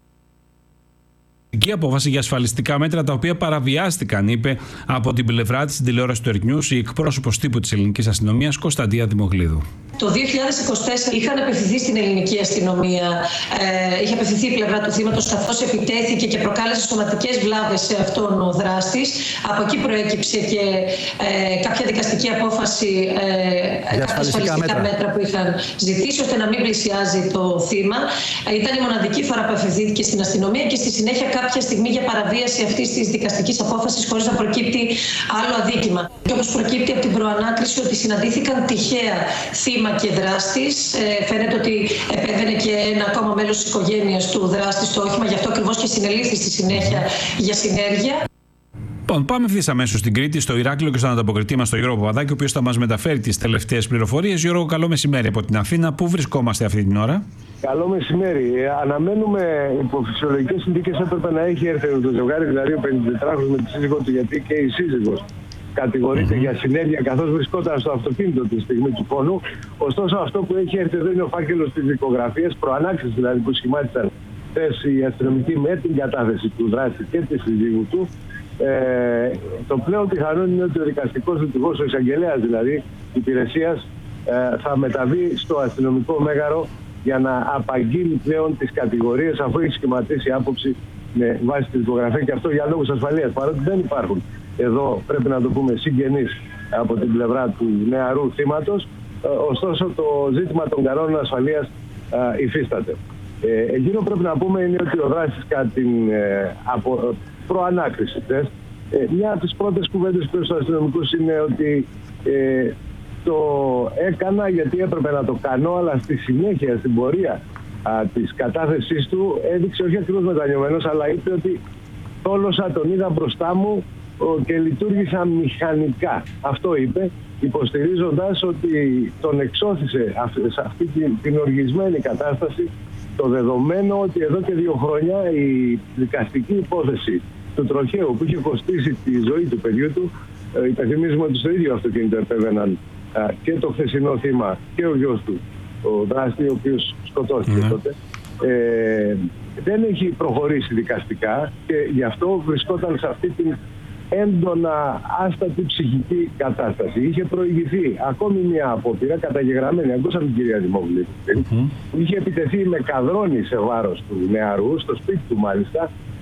Η απόφαση για ασφαλιστικά μέτρα τα οποία παραβιάστηκαν, είπε από την πλευρά της τηλεόρασης του Earth News η εκπρόσωπος τύπου της ελληνικής αστυνομίας Κωνσταντία Δημογλίδου. Το 2024 είχαν απευθυνθεί στην ελληνική αστυνομία, είχε απευθυνθεί η πλευρά του θύματος, καθώς επιτέθηκε και προκάλεσε σωματικές βλάβες σε αυτόν ο δράστης. Από εκεί προέκυψε και κάποια δικαστική απόφαση, κάποια ασφαλιστικά μέτρα που είχαν ζητήσει ώστε να μην πλησιάζει το θύμα. Ήταν η μοναδική φορά που απευθύνθηκε στην αστυνομία και στη συνέχεια κάποια στιγμή για παραβίαση αυτής της δικαστικής απόφασης χωρίς να προκύπτει άλλο αδίκημα. Και όπως προκύπτει από την προανάκριση ότι συναντήθηκαν τυχαία θύμα και δράστης. Φαίνεται ότι επέβαινε και ένα ακόμα μέλος της οικογένειας του δράστη στο όχημα, γι' αυτό ακριβώς και συνελήφθη στη συνέχεια για συνέργεια. Πάμε ευθύς αμέσως στην Κρήτη, στο Ηράκλειο και στον ανταποκριτή μας, τον Γιώργο Παπαδάκη, ο οποίος θα μας μεταφέρει τις τελευταίες πληροφορίες. Γιώργο, καλό μεσημέρι από την Αθήνα. Πού βρισκόμαστε αυτή την ώρα? Καλό μεσημέρι. Αναμένουμε υπό φυσιολογικές συνθήκες έπρεπε να έχει έρθει το ζευγάρι, δηλαδή ο 54χρονος με τη σύζυγό του, γιατί και η σύζυγος κατηγορείται για συνέργεια καθώς βρισκόταν στο αυτοκίνητο τη στιγμή του φόνου. Ωστόσο, αυτό που έχει έρθει εδώ είναι ο φάκελος της δικογραφίας, προανάξεις δηλαδή που σχημάτισαν χθες οι αστυνομικοί με την κατάθεση του δράστη και της συζύγου του. Το πλέον πιθανό είναι ότι ο δικαστικός λειτουργός, ο εισαγγελέας δηλαδή υπηρεσίας, θα μεταβεί στο αστυνομικό μέγαρο για να απαγγείλει πλέον τις κατηγορίες, αφού έχει σχηματίσει άποψη με βάση τη δικογραφία, και αυτό για λόγους ασφαλείας, παρότι δεν υπάρχουν εδώ, πρέπει να το πούμε, συγγενείς από την πλευρά του νεαρού θύματος. Ωστόσο το ζήτημα των κανόνων ασφαλείας υφίσταται. Εκείνο πρέπει να πούμε είναι ότι ο δράστης κατά την προανάκριση τεστ, μια από τις πρώτες κουβέντες που στους αστυνομικούς είναι ότι το έκανα γιατί έπρεπε να το κάνω, αλλά στη συνέχεια, στην πορεία της κατάθεσής του, έδειξε όχι ακριβώς μετανιωμένος, αλλά είπε ότι θόλωσα, τον είδα μπροστά μου και λειτουργήσα μηχανικά. Αυτό είπε, υποστηρίζοντας ότι τον εξώθησε σε αυτή την οργισμένη κατάσταση το δεδομένο ότι εδώ και 2 χρόνια η δικαστική υπόθεση του τροχαίου που είχε κοστίσει τη ζωή του παιδιού του, υπενθυμίζουμε ότι στο ίδιο αυτοκίνητο επέβαιναν και το χθεσινό θύμα και ο γιος του, ο δράστη, ο οποίος σκοτώθηκε τότε, δεν έχει προχωρήσει δικαστικά και γι' αυτό βρισκόταν σε αυτή την έντονα άστατη ψυχική κατάσταση. Είχε προηγηθεί ακόμη μια απόπειρα καταγεγραμμένη, ακούσαμε την κυρία Δημογλίδου, είχε επιτεθεί με καδρόνι σε βάρος του νεαρού, στο σπίτι του μάλιστα,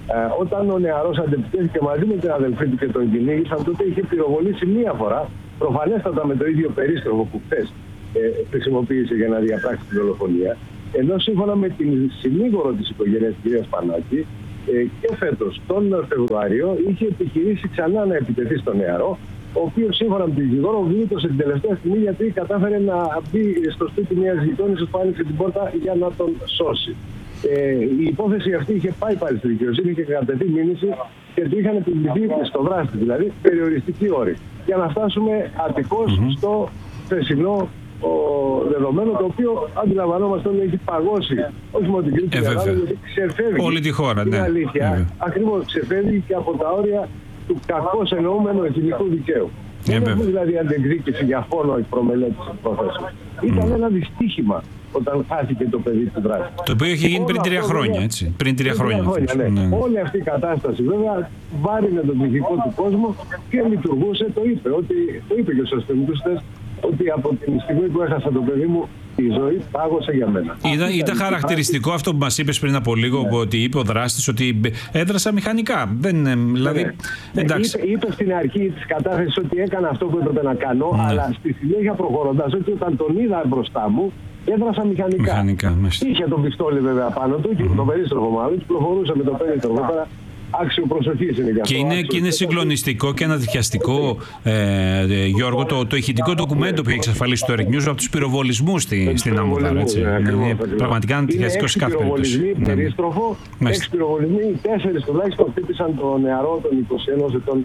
Όταν ο νεαρός αντεπιτέθηκε μαζί με την αδελφή του και τον κυνήγησαν, τότε είχε πυροβολήσει μία φορά, προφανέστατα με το ίδιο περίστροφο που χθες χρησιμοποίησε για να διαπράξει τη δολοφονία. Ενώ σύμφωνα με την συνήγορο της οικογένειας, την κυρία Σπανάκη, και φέτος τον Φεβρουάριο είχε επιχειρήσει ξανά να επιτεθεί στο νεαρό, ο οποίος σύμφωνα με την δικηγόρο γλίτωσε την τελευταία στιγμή γιατί κατάφερε να μπει στο σπίτι μιας γειτόνισσας που άνοιξε την πόρτα για να τον σώσει. Η υπόθεση αυτή είχε πάει πάλι στη δικαιοσύνη και κατατεθεί μήνυση και του είχαν επιβληθεί στο δράστη, δηλαδή περιοριστική όρη. Για να φτάσουμε ατυχώς στο θεσινό δεδομένο, το οποίο αντιλαμβανόμαστε ότι έχει παγώσει όχι μόνο την Κρήτη, αλλά γιατί ξεφεύγει όλη τη χώρα. Είναι αλήθεια. Ακριβώς ξεφεύγει και από τα όρια του κακώς εννοούμενου εθνικού δικαίου. Δεν έχουμε δηλαδή αντεκδίκηση για φόνο εκ προμελέτης της υπόθεσης. Ήταν ένα δυστύχημα όταν χάθηκε το παιδί του δράστη. Το οποίο είχε γίνει πριν 3 χρόνια, έτσι. Πριν 3 χρόνια. Ναι. Όλη αυτή η κατάσταση βέβαια βάρινε τον ψυχικό του κόσμο και λειτουργούσε, το είπε και στους αστυνομικούς, ότι από την στιγμή που έχασα το παιδί μου, η ζωή πάγωσε για μένα. Ήταν χαρακτηριστικό αυτό που μας είπες πριν από λίγο, ότι είπε ο δράστης ότι έδρασα μηχανικά. Δηλαδή, εντάξει. Είπε στην αρχή της κατάθεσης ότι έκανα αυτό που έπρεπε να κάνω, αλλά στη συνέχεια προχωρώντας ότι όταν τον είδα μπροστά μου, έδρασα μηχανικά. Είχε τον πιστόλι βέβαια πάνω του, και το περίστροφο μάλλον, προχωρούσε με το περίστροφο. Άξιο προσοχής είναι για αυτό. Και είναι συγκλονιστικό και αναδιχιαστικό, Γιώργο, το ηχητικό ντοκουμέντο που έχει εξασφαλίσει το News από τους πυροβολισμούς στην Αμμουδάρα. Πραγματικά αναδιχιαστικό σε κάθε περίπτωση. Περίστροφο, 6 πυροβολισμοί, 4 τουλάχιστον χτύπησαν τον νεαρό, τον 21 ετών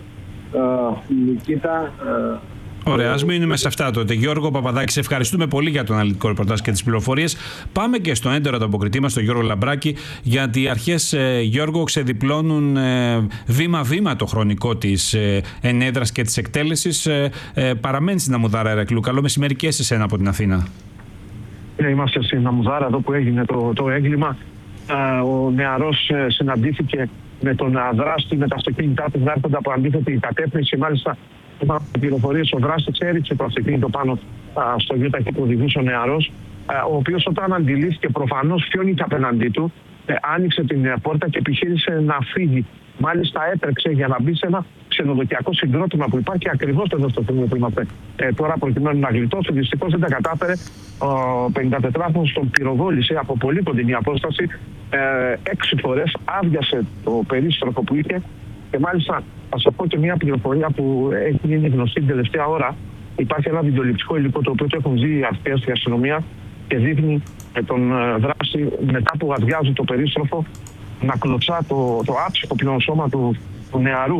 Νικήτα. Ωραία, ας μείνουμε σε αυτά τότε. Γιώργο Παπαδάκη, σε ευχαριστούμε πολύ για το αναλυτικό ρεπορτάζ και τις πληροφορίες. Πάμε και στο έντορο ανταποκριτή μας, τον Γιώργο Λαμπράκη, γιατί οι αρχές, Γιώργο, ξεδιπλώνουν βήμα-βήμα το χρονικό της ενέδρας και της εκτέλεσης. Παραμένει στην Αμμουδάρα, Ηρακλείου. Καλό μεσημέρι και σε εσένα από την Αθήνα. Είμαστε στην Αμμουδάρα, εδώ που έγινε το έγκλημα. Ο νεαρός συναντήθηκε με τον δράστη, με τα αυτοκίνητά του να έρχονται από αντίθετη κατεύθυνση. Μάλιστα, πληροφορίες, ο δράστης έριξε το αυτοκίνητο πάνω στο γιοταχή που οδηγούσε ο νεαρός, ο οποίος όταν αντιλήφθηκε προφανώς ποιον ήταν απέναντί του, άνοιξε την πόρτα και επιχείρησε να φύγει. Μάλιστα έτρεξε για να μπει σε ένα ξενοδοχειακό συγκρότημα που υπάρχει ακριβώς εδώ στο σημείο που είμαστε τώρα, προκειμένου να γλιτώσει. Δυστυχώς δεν τα κατάφερε. Ο 54χρονος τον πυροβόλησε από πολύ κοντινή απόσταση 6 φορές, άδειασε το περίστροφο που είχε. Και μάλιστα θα σας πω και μια πληροφορία που έχει γίνει γνωστή την τελευταία ώρα. Υπάρχει ένα βιντεοληπτικό υλικό το οποίο το έχουν δει οι αρχές στην αστυνομία και δείχνει τον δράστη μετά που αδειάζει το περίστροφο να κλωτσά το άψυχο πλέον σώμα του νεαρού.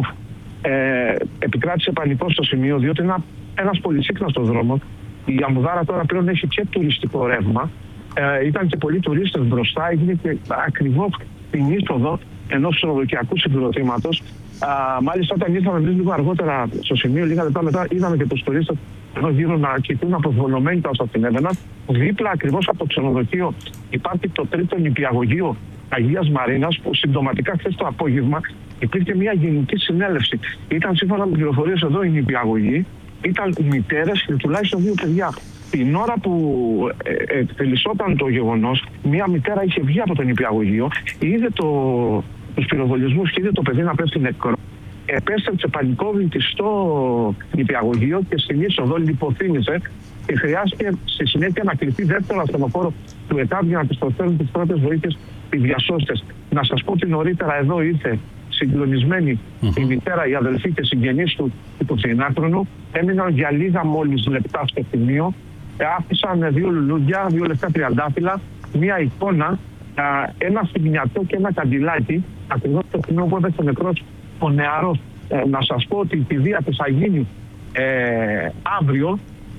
Επικράτησε πανικό στο σημείο, διότι είναι ένας πολυσύχναστος δρόμος. Η Αμμουδάρα τώρα πλέον έχει και τουριστικό ρεύμα. Ήταν και πολλοί τουρίστες μπροστά, έγινε και ακριβώς την είσοδο ενός ξενοδοχειακού συγκροτήματος. Μάλιστα, όταν ήρθαμε λίγο αργότερα στο σημείο, λίγα λεπτά μετά, είδαμε και τους τουρίστες εδώ γύρω να κοιτούν αποσβολωμένοι τα όσα συνέβαιναν. Δίπλα ακριβώς από το ξενοδοχείο υπάρχει το τρίτο νηπιαγωγείο Αγίας Μαρίνας, που συμπτωματικά χθες το απόγευμα υπήρχε μια γενική συνέλευση. Ήταν σύμφωνα με πληροφορίες εδώ οι νηπιαγωγοί, ήταν μητέρες και τουλάχιστον 2 παιδιά. Την ώρα που εκτελισόταν το γεγονός, μια μητέρα είχε βγει από το νηπιαγωγείο, είδε τους πυροβολισμούς και είδε το παιδί να πέφτει νεκρό. Επέστρεψε πανικόβλητη στο νηπιαγωγείο και στην είσοδο λιποθύμησε και χρειάστηκε στη συνέχεια να κληθεί δεύτερο ασθενοφόρο του ΕΚΑΒ για να της προσφέρουν τις πρώτες βοήθειες οι διασώστες. Να σας πω ότι νωρίτερα εδώ ήρθε συγκλονισμένη η μητέρα, η αδελφή και συγγενείς του 21χρονου. Έμειναν για λίγα μόλις λεπτά στο σημείο. Άφησαν 2 λουλούδια, 2 λευκά τριαντάφυλλα, μία εικόνα, ένα στιγμιατό και ένα καντιλάκι, ακριβώς στο σημείο που έπεσε νεκρός ο νεαρός. Να σας πω ότι η κηδεία της θα γίνει αύριο,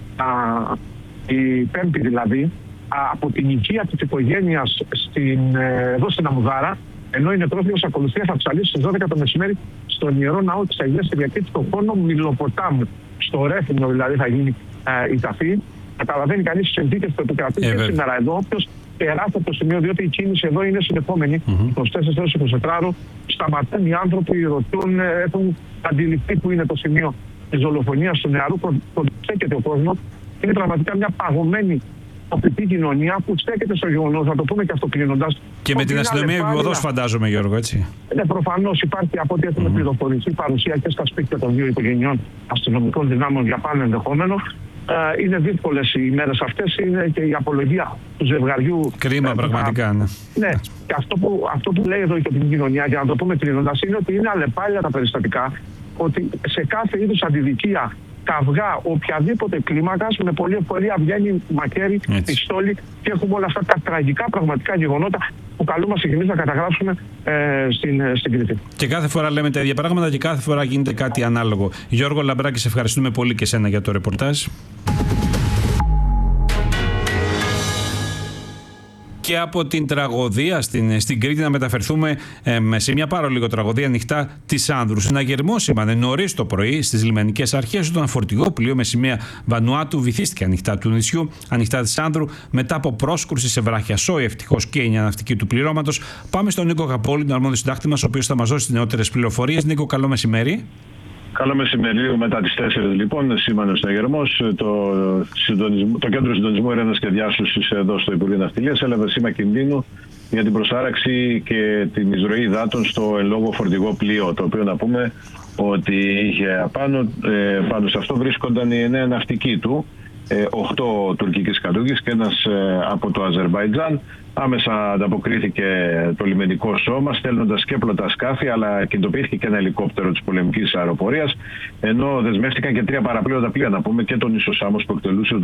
η Πέμπτη δηλαδή, από την οικία της οικογένειας εδώ στην Αμμουδάρα, ενώ η νεκρόφιλος ακολουθία θα ψαλίσει στις 12 το μεσημέρι στον Ιερό Ναό της Αγίας Κυριακής στον χώρο Μιλοποτάμου. Στο Ρέθυμνο δηλαδή θα γίνει η ταφή. Καταλαβαίνει κανείς τις συνθήκες που επικρατούν και σήμερα εδώ. Όποιος περάσει από το σημείο, διότι η κίνηση εδώ είναι συνεχόμενη, 24 ώρες 24, σταματούν οι άνθρωποι, ρωτούν, έχουν αντιληφθεί που είναι το σημείο της δολοφονίας του νεαρού, προσθέτεται ο κόσμος. Είναι πραγματικά μια παγωμένη τοπική κοινωνία που στέκεται στο γεγονός, να το πούμε και αυτό κλείνοντας. Και με την αστυνομία επιποδός, φαντάζομαι, Γιώργο, έτσι. Ναι, προφανώς υπάρχει, από ό,τι έχουμε πληροφορηθεί, παρουσία και στα σπίτια των δύο οικογενειών αστυνομικών δυνάμεων για πάνω ενδεχόμενο. Είναι δύσκολες οι μέρες αυτές, είναι και η απολογία του ζευγαριού. Κρίμα, πραγματικά, ναι. Ναι, και αυτό που λέει εδώ η τοπική κοινωνία, για να το πούμε κλείνοντας, είναι ότι είναι αλλεπάλληλα τα περιστατικά, ότι σε κάθε είδους αντιδικία, καυγά, οποιαδήποτε κλίμακα, με πολλή ευκολία βγαίνει μακέρι, πιστόλι και έχουμε όλα αυτά τα τραγικά πραγματικά γεγονότα που καλούμαστε και εμείς να καταγράψουμε στην Κρήτη. Και κάθε φορά λέμε τα ίδια πράγματα και κάθε φορά γίνεται κάτι ανάλογο. Γιώργο Λαμπράκη, σε ευχαριστούμε πολύ και σένα για το ρεπορτάζ. Και από την τραγωδία στην Κρήτη να μεταφερθούμε σε μια πάρα λίγο τραγωδία ανοιχτά της Άνδρου. Συναγερμό σήμανε νωρίς το πρωί στις λιμενικές αρχές όταν ένα φορτηγό πλοίο με σημαία Βανουάτου βυθίστηκε ανοιχτά του νησιού, ανοιχτά της Άνδρου, μετά από πρόσκρουση σε βράχια σόι. Ευτυχώς και η ναυτική του πληρώματος. Πάμε στον Νίκο Καπόλη, τον αρμόδιο συντάκτη μας, ο οποίος θα μας δώσει τις νεότερες πληροφορίες. Νίκο, καλό μεσημέρι. Καλό μεσημέρι, λίγο μετά τις 4 λοιπόν, σήμανε ο συναγερμός. Το Κέντρο Συντονισμού Έρευνας και Διάσωσης εδώ στο Υπουργείο Ναυτιλίας έλαβε σήμα κινδύνου για την προσάραξη και την εισρωή υδάτων στο εν λόγω φορτηγό πλοίο, το οποίο να πούμε ότι είχε πάνω σε αυτό βρίσκονταν οι 9 ναυτικοί του, 8 τουρκικής κατούγης και ένας από το Αζερμπαϊτζάν. Άμεσα ανταποκρίθηκε το λιμενικό σώμα, στέλνοντας και πλωτά σκάφη, αλλά κινητοποιήθηκε και ένα ελικόπτερο της πολεμικής αεροπορίας, ενώ δεσμεύτηκαν και 3 παραπλήρωτα πλοία, να πούμε, και τον Ισοσάμος που εκτελούσε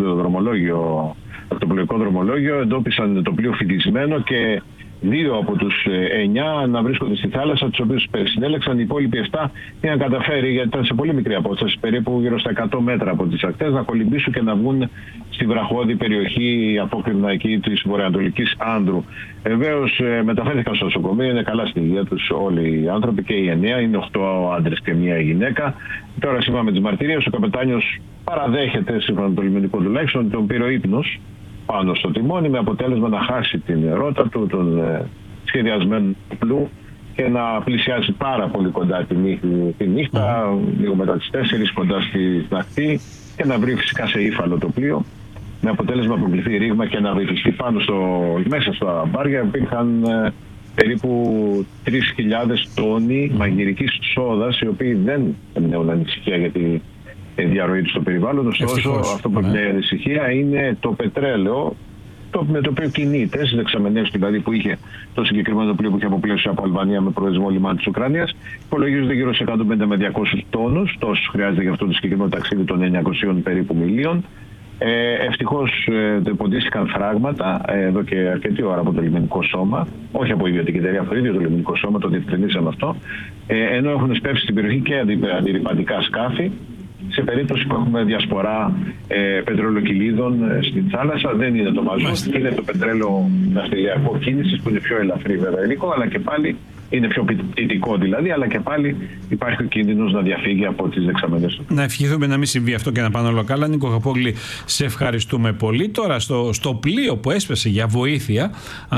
το πλοϊκό δρομολόγιο. Εντόπισαν το πλοίο φυτισμένο και 2 από τους 9 να βρίσκονται στη θάλασσα, τους οποίους συνέλεξαν. Οι υπόλοιποι 7 είχαν καταφέρει, γιατί ήταν σε πολύ μικρή απόσταση, περίπου γύρω στα 100 μέτρα από τις ακτές, να κολυμπήσουν και να βγουν στη βραχώδη περιοχή απόκρημνα εκεί της βορειοανατολικής Άνδρου. Βεβαίως μεταφέρθηκαν στο νοσοκομείο, είναι καλά στη υγεία τους όλοι οι άνθρωποι και οι 9, είναι 8 άντρες και 1 γυναίκα. Τώρα, σύμφωνα με τις μαρτυρίες, ο καπετάνιος παραδέχεται, σύμφωνα με το λιμενικό τουλάχιστον, ότι τον πήρε ο ύπνος πάνω στο τιμόνι, με αποτέλεσμα να χάσει την ρότα του, τον σχεδιασμένο πλού, και να πλησιάσει πάρα πολύ κοντά τη νύχτα, λίγο μετά τις 4, κοντά στην ακτή, και να βρει φυσικά σε ύφαλο το πλοίο, με αποτέλεσμα να προκληθεί ρήγμα και να βυθιστεί μέσα στα μπάρια. Υπήρχαν περίπου 3.000 τόνοι μαγειρικής σόδας, οι οποίοι δεν εμπνέουν ανησυχία για τη διαρροή του στο περιβάλλον. Ωστόσο, αυτό που εμπνέει ανησυχία είναι το πετρέλαιο, με το οποίο κινείται στις δεξαμενές, δηλαδή που είχε το συγκεκριμένο πλοίο που είχε αποπλέψει από Αλβανία με προορισμό λιμάνι της Ουκρανίας. Υπολογίζονται γύρω σε 150 με 200 τόνους, τόσους χρειάζεται για αυτό το συγκεκριμένο ταξίδι των 900 περίπου μιλίων. Ευτυχώς ποντίστηκαν φράγματα εδώ και αρκετή ώρα από το λιμενικό σώμα, όχι από ιδιωτική εταιρεία, από το ίδιο το λιμενικό σώμα, το διευκρινίσαμε αυτό, ενώ έχουν σπεύσει στην περιοχή και αντιρρυπαντικά σκάφη. Σε περίπτωση που έχουμε διασπορά πετρελοκυλίδων στην θάλασσα, δεν είναι το μαζό, είναι το πετρέλαιο ναυτιλιακό κίνησης, που είναι πιο ελαφρύ βέβαια υλικό, αλλά και πάλι είναι πιο ποιητικό δηλαδή, αλλά και πάλι υπάρχει ο κίνδυνος να διαφύγει από τις δεξαμενές του. Να ευχηθούμε να μην συμβεί αυτό και να πάνε όλα καλά. Νίκο Καπόγλη, σε ευχαριστούμε πολύ. Τώρα στο πλοίο που έσπασε για βοήθεια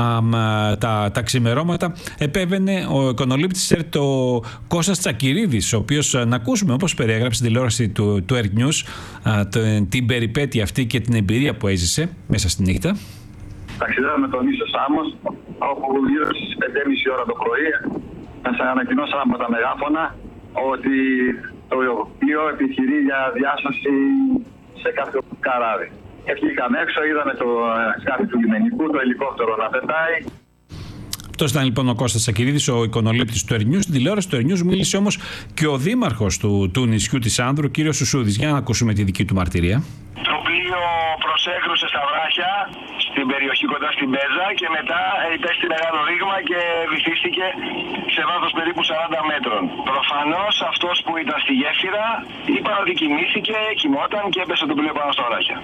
τα ξημερώματα επέβαινε ο εικονολήπτης ΕΡΤ, ο Κώστας Τσακυρίδης, ο οποίος, να ακούσουμε όπως περιέγραψε στην τηλεόραση του Earth News την περιπέτεια αυτή και την εμπειρία που έζησε μέσα στη νύχτα. Ταξιδεύαμε τον Ίσο Σάμος, όπου γύρω στις 5.30 ώρα το πρωί μας ανακοινώσαν από τα μεγάφωνα ότι το πλοίο επιχειρεί για διάσωση σε κάποιο καράβι. Βγήκαμε έξω, είδαμε το σκάφη του λιμενικού, το ελικόπτερο να πετάει. Αυτό ήταν λοιπόν ο Κώστας Τσακυρίδης, ο εικονολήπτης του Earth News. Στην τηλεόραση του Earth News μίλησε όμως και ο δήμαρχος του νησιού της Άνδρου, ο κύριος Σουσούδης. Για να ακούσουμε τη δική του μαρτυρία. Το πλοίο προσέκρουσε στα βράχια στην περιοχή κοντά στην Πέζα και μετά υπέστη μεγάλο ρήγμα και βυθίστηκε σε βάθος περίπου 40 μέτρων. Προφανώς αυτός που ήταν στη γέφυρα είπαν ότι κοιμόταν και έπεσε το πλοίο πάνω στα βράχια.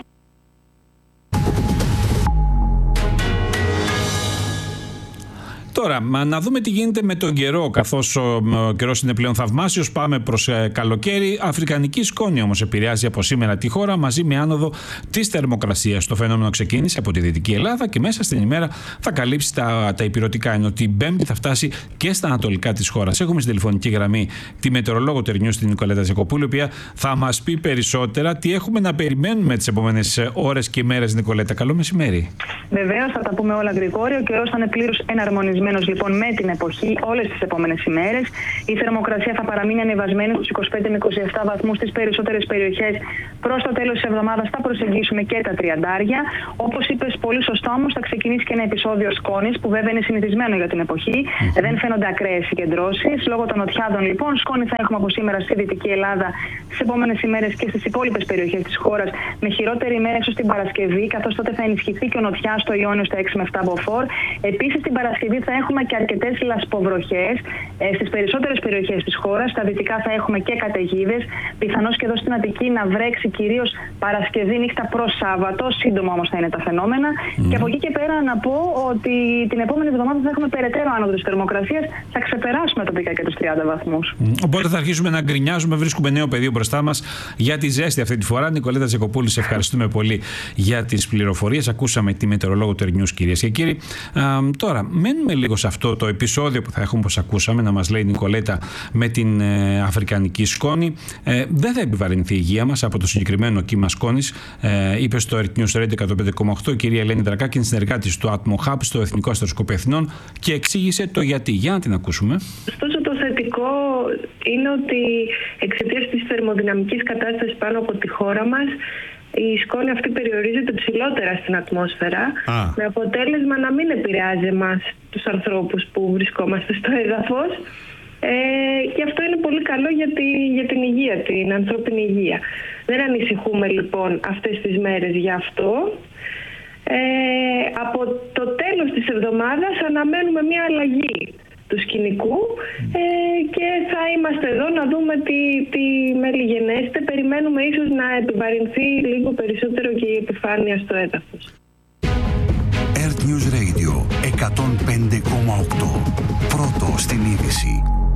Τώρα, να δούμε τι γίνεται με τον καιρό, καθώς ο καιρός είναι πλέον θαυμάσιος. Πάμε προς καλοκαίρι. Αφρικανική σκόνη όμως επηρεάζει από σήμερα τη χώρα μαζί με άνοδο της θερμοκρασίας. Το φαινόμενο ξεκίνησε από τη Δυτική Ελλάδα και μέσα στην ημέρα θα καλύψει τα ηπειρωτικά, ενώ την Πέμπτη θα φτάσει και στα ανατολικά της χώρας. Έχουμε στην τηλεφωνική γραμμή τη μετεωρολόγο Τερνιούς, την Νικολέτα Ζεκοπούλου, η οποία θα μας πει περισσότερα τι έχουμε να περιμένουμε τις επόμενες ώρες και ημέρες. Νικολέτα, καλό μεσημέρι. Βεβαίως, θα τα πούμε όλα γρηγόρια. Ο καιρός θα είναι πλήρως εναρμονισμένος λοιπόν με την εποχή όλες τις επόμενες ημέρες. Η θερμοκρασία θα παραμείνει ανεβασμένη στους 25 με 27 βαθμούς στις περισσότερες περιοχές. Προς το τέλος της εβδομάδας θα προσεγγίσουμε και τα 30. Όπως είπες πολύ σωστά, όμως θα ξεκινήσει και ένα επεισόδιο σκόνης, που βέβαια είναι συνηθισμένο για την εποχή. Δεν φαίνονται ακραίες συγκεντρώσεις. Λόγω των νοτιάδων λοιπόν, σκόνη θα έχουμε από σήμερα στη Δυτική Ελλάδα τις επόμενες ημέρες και στις υπόλοιπες περιοχές της χώρας, με χειρότερη ημέρα ίσως την Παρασκευή, καθώς τότε θα ενισχυθεί και ο νοτιάς στο Ιόνιο στα 6 με 7 μποφόρ. Επίσης την Παρασκευή θα έχουμε και αρκετές λασποβροχές στις περισσότερες περιοχές της χώρας. Στα δυτικά θα έχουμε και καταιγίδες. Πιθανώς και εδώ στην Αττική να βρέξει κυρίως Παρασκευή νύχτα προς Σάββατο. Σύντομα όμως θα είναι τα φαινόμενα. Και από εκεί και πέρα να πω ότι την επόμενη εβδομάδα θα έχουμε περαιτέρω άνοδο της θερμοκρασίας. Θα ξεπεράσουμε τοπικά και τους 30 βαθμούς. Οπότε θα αρχίσουμε να γκρινιάζουμε. Βρίσκουμε νέο πεδίο μπροστά μας για τη ζέστη αυτή τη φορά. Νικολέτα Ζεκοπούλου, σε ευχαριστούμε πολύ για τις πληροφορίες. Ακούσαμε τη μετεωρολόγο Τερνιούς, κυρίες και κύριοι. Τώρα, μένουμε λίγο σε αυτό το επεισόδιο που θα έχουμε, όπως ακούσαμε, να μας λέει η Νικολέτα, με την αφρικανική σκόνη. Δεν θα επιβαρυνθεί η υγεία μας από το συγκεκριμένο κύμα σκόνης, είπε στο Earth News Radio 105,8 η κυρία Ελένη Δρακάκη, συνεργάτης του Atmo Hub στο Εθνικό Αστεροσκοπείο Εθνών, και εξήγησε το γιατί. Για να την ακούσουμε. Ωστόσο, το θετικό είναι ότι εξαιτίας της θερμοδυναμικής κατάστασης πάνω από τη χώρα μας, η σκόνη αυτή περιορίζεται ψηλότερα στην ατμόσφαιρα, με αποτέλεσμα να μην επηρεάζει εμάς τους ανθρώπους που βρισκόμαστε στο έδαφος. Και αυτό είναι πολύ καλό για την υγεία, την ανθρώπινη υγεία. Δεν ανησυχούμε λοιπόν αυτές τις μέρες γι' αυτό. Από το τέλος της εβδομάδας αναμένουμε μια αλλαγή του σκηνικού και θα είμαστε εδώ να δούμε τι μελιγενέστε. Περιμένουμε ίσως να επιβαρυνθεί λίγο περισσότερο και η επιφάνεια στο έδαφος. Earth News Radio 105,8. Πρώτο στην είδηση.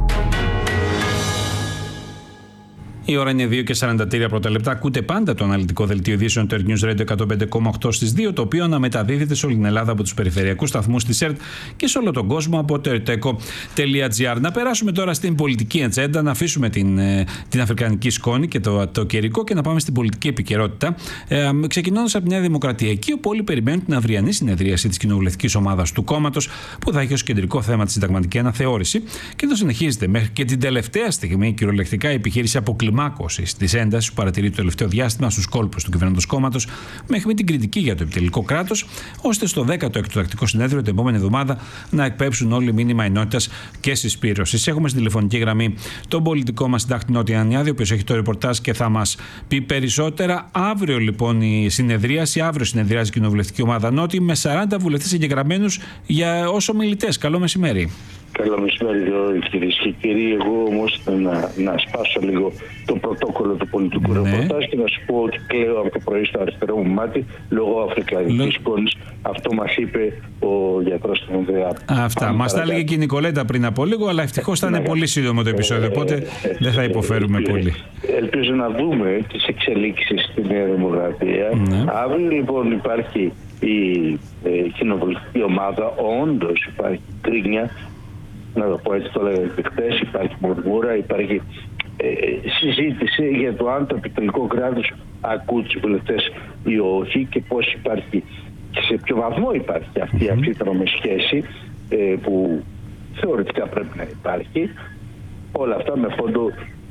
Η ώρα είναι 2:43 πρώτα λεπτά. Ακούτε πάντα το αναλυτικό δελτίο ειδήσεων του Earth News Radio 105,8 στις 2, το οποίο αναμεταδίδεται σε όλη την Ελλάδα από τους περιφερειακούς σταθμούς της ΕΡΤ και σε όλο τον κόσμο από το erteco.gr. Να περάσουμε τώρα στην πολιτική ατζέντα, να αφήσουμε την αφρικανική σκόνη και το καιρικό και να πάμε στην πολιτική επικαιρότητα. Ξεκινώντας από τη Νέα Δημοκρατία, εκεί όπου όλοι περιμένουν την αυριανή συνεδρίαση της κοινοβουλευτικής ομάδας του κόμματος, που θα έχει ως κεντρικό θέμα τη συνταγματική αναθεώρηση, και το συνεχίζεται μέχρι και την τελευταία στιγμή κυριολεκτικά η επιχείρηση αποκλιμάκωσης της έντασης που παρατηρεί το τελευταίο διάστημα στους κόλπους του κυβερνώντος κόμματος, μέχρι την κριτική για το επιτελικό κράτος, ώστε στο 16ο εκτακτικό συνέδριο την επόμενη εβδομάδα να εκπέμψουν όλοι μήνυμα ενότητας και συσπήρωσης. Έχουμε στην τηλεφωνική γραμμή τον πολιτικό μας συντάκτη Νότι Ανιάδη, ο οποίος έχει το ρεπορτάζ και θα μας πει περισσότερα. Αύριο λοιπόν η συνεδρίαση, αύριο συνεδριάζει η κοινοβουλευτική ομάδα Νότι με 40 βουλευτές εγγεγραμμένους ως ομιλητές. Καλό μεσημέρι. Καλό μεσημέρι, κυρίες και κύριοι. Εγώ όμως να σπάσω λίγο το πρωτόκολλο του πολιτικού ρεπορτάζ και να σου πω ότι κλαίω από το πρωί στο αριστερό μου μάτι λόγω αφρικανικής σκόνης. Αυτό μας είπε ο γιατρός του Ανδρέα. Αυτά. Μας τα έλεγε και η Νικολέτα πριν από λίγο, αλλά ευτυχώς θα είναι πολύ σύντομο το επεισόδιο, οπότε δεν θα υποφέρουμε πολύ. Ελπίζω να δούμε τις εξελίξεις στη Νέα Δημοκρατία. Αύριο λοιπόν υπάρχει η κοινοβουλευτική ομάδα, όντως υπάρχει γκρίνια. Να το πω έτσι, το λέγαμε και χθες, υπάρχει μουρμούρα, υπάρχει συζήτηση για το αν το επιτελικό κράτος ακούει τους βουλευτές ή όχι και πώς υπάρχει και σε ποιο βαθμό υπάρχει αυτή η αμφίδρομη σχέση που θεωρητικά πρέπει να υπάρχει. Όλα αυτά με φόντο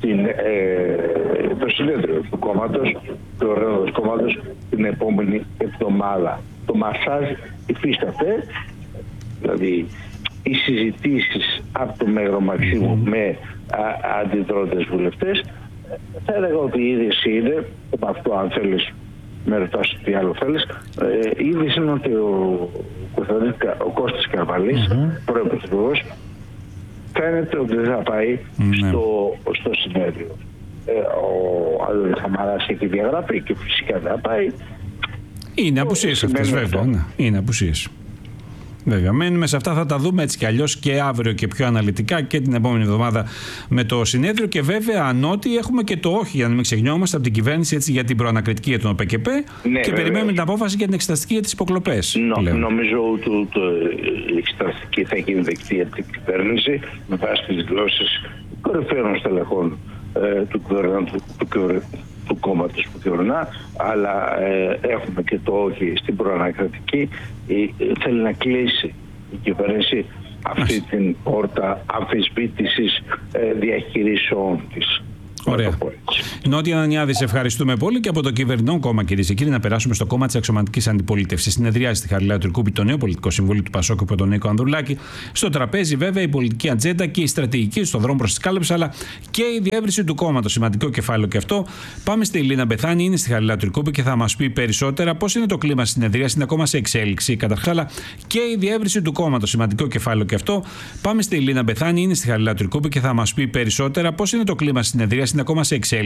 το συνέδριο του κόμματος, του οργανωτικού κόμματος, την επόμενη εβδομάδα. Το μασάζ υφίσταται, δηλαδή οι συζητήσεις από το Μέγαρο Μαξίμου με αντιδρόντες βουλευτές. Θα έλεγα ότι η είδηση είναι, από αυτό αν θέλεις με ρωτάς τι άλλο θέλεις, η είδηση είναι ότι ο Κώστας Καρβαλής, πρωθυπουργός, φαίνεται ότι δεν θα πάει στο συνέδριο. Ο Άδωνης Σαμαράς έχει διαγραφεί και φυσικά δεν θα πάει. Είναι απουσίες αυτές βέβαια, είναι απουσίες. Βέβαια. Μένουμε σε αυτά, θα τα δούμε έτσι κι αλλιώς και αύριο και πιο αναλυτικά και την επόμενη εβδομάδα με το συνέδριο. Και βέβαια, ανώτη έχουμε και το όχι, για να μην ξεχνιόμαστε, από την κυβέρνηση έτσι, για την προανακριτική για τον ΟΠΕΚΕΠΕ και περιμένουμε την απόφαση για την εξεταστική για τις υποκλοπές. Νομίζω ότι η εξεταστική θα γίνει δεκτή από την κυβέρνηση με βάση τις δηλώσεις κορυφαίων στελεχών του κόμματος που κυβερνά, αλλά έχουμε και το όχι στην προανακριτική. Θέλει να κλείσει η κυβέρνηση αυτή την πόρτα αμφισβήτησης διαχειρήσεων της. Ωραία. Νότια Ανανιάδη, σε ευχαριστούμε πολύ. Και από το κυβερνών κόμμα, κυρίες και κύριοι, να περάσουμε στο κόμμα της αξιωματικής αντιπολίτευσης. Συνεδριάζει στη Χαριλάου Τρικούπη το νέο πολιτικό συμβούλιο του Πασόκ από τον Νίκο Ανδρουλάκη. Στο τραπέζι, βέβαια, η πολιτική ατζέντα και η στρατηγική στον δρόμο προς τη σκάλεψη, αλλά και η διεύρυνση του κόμματος. Σημαντικό κεφάλαιο και αυτό. Πάμε στη Λίνα Μπεθάνη, είναι στη Χαριλάου Τρικούπη και θα μας πει περισσότερα πώς είναι το κλίμα στη συνεδρία. Είναι ακόμα σε εξέλιξη καταρχάς, αλλά και η διεύρυνση του κόμματος. Σημαντικό κεφάλαιο και αυτό. Πάμε στη Λίνα Μπεθάνη, είναι στη Χαριλάου Τρικούπη και θα μας πει περισσότερα πώς είναι το κλίμα στη συνεδρία. Είναι ακόμα σε εξέλιξη.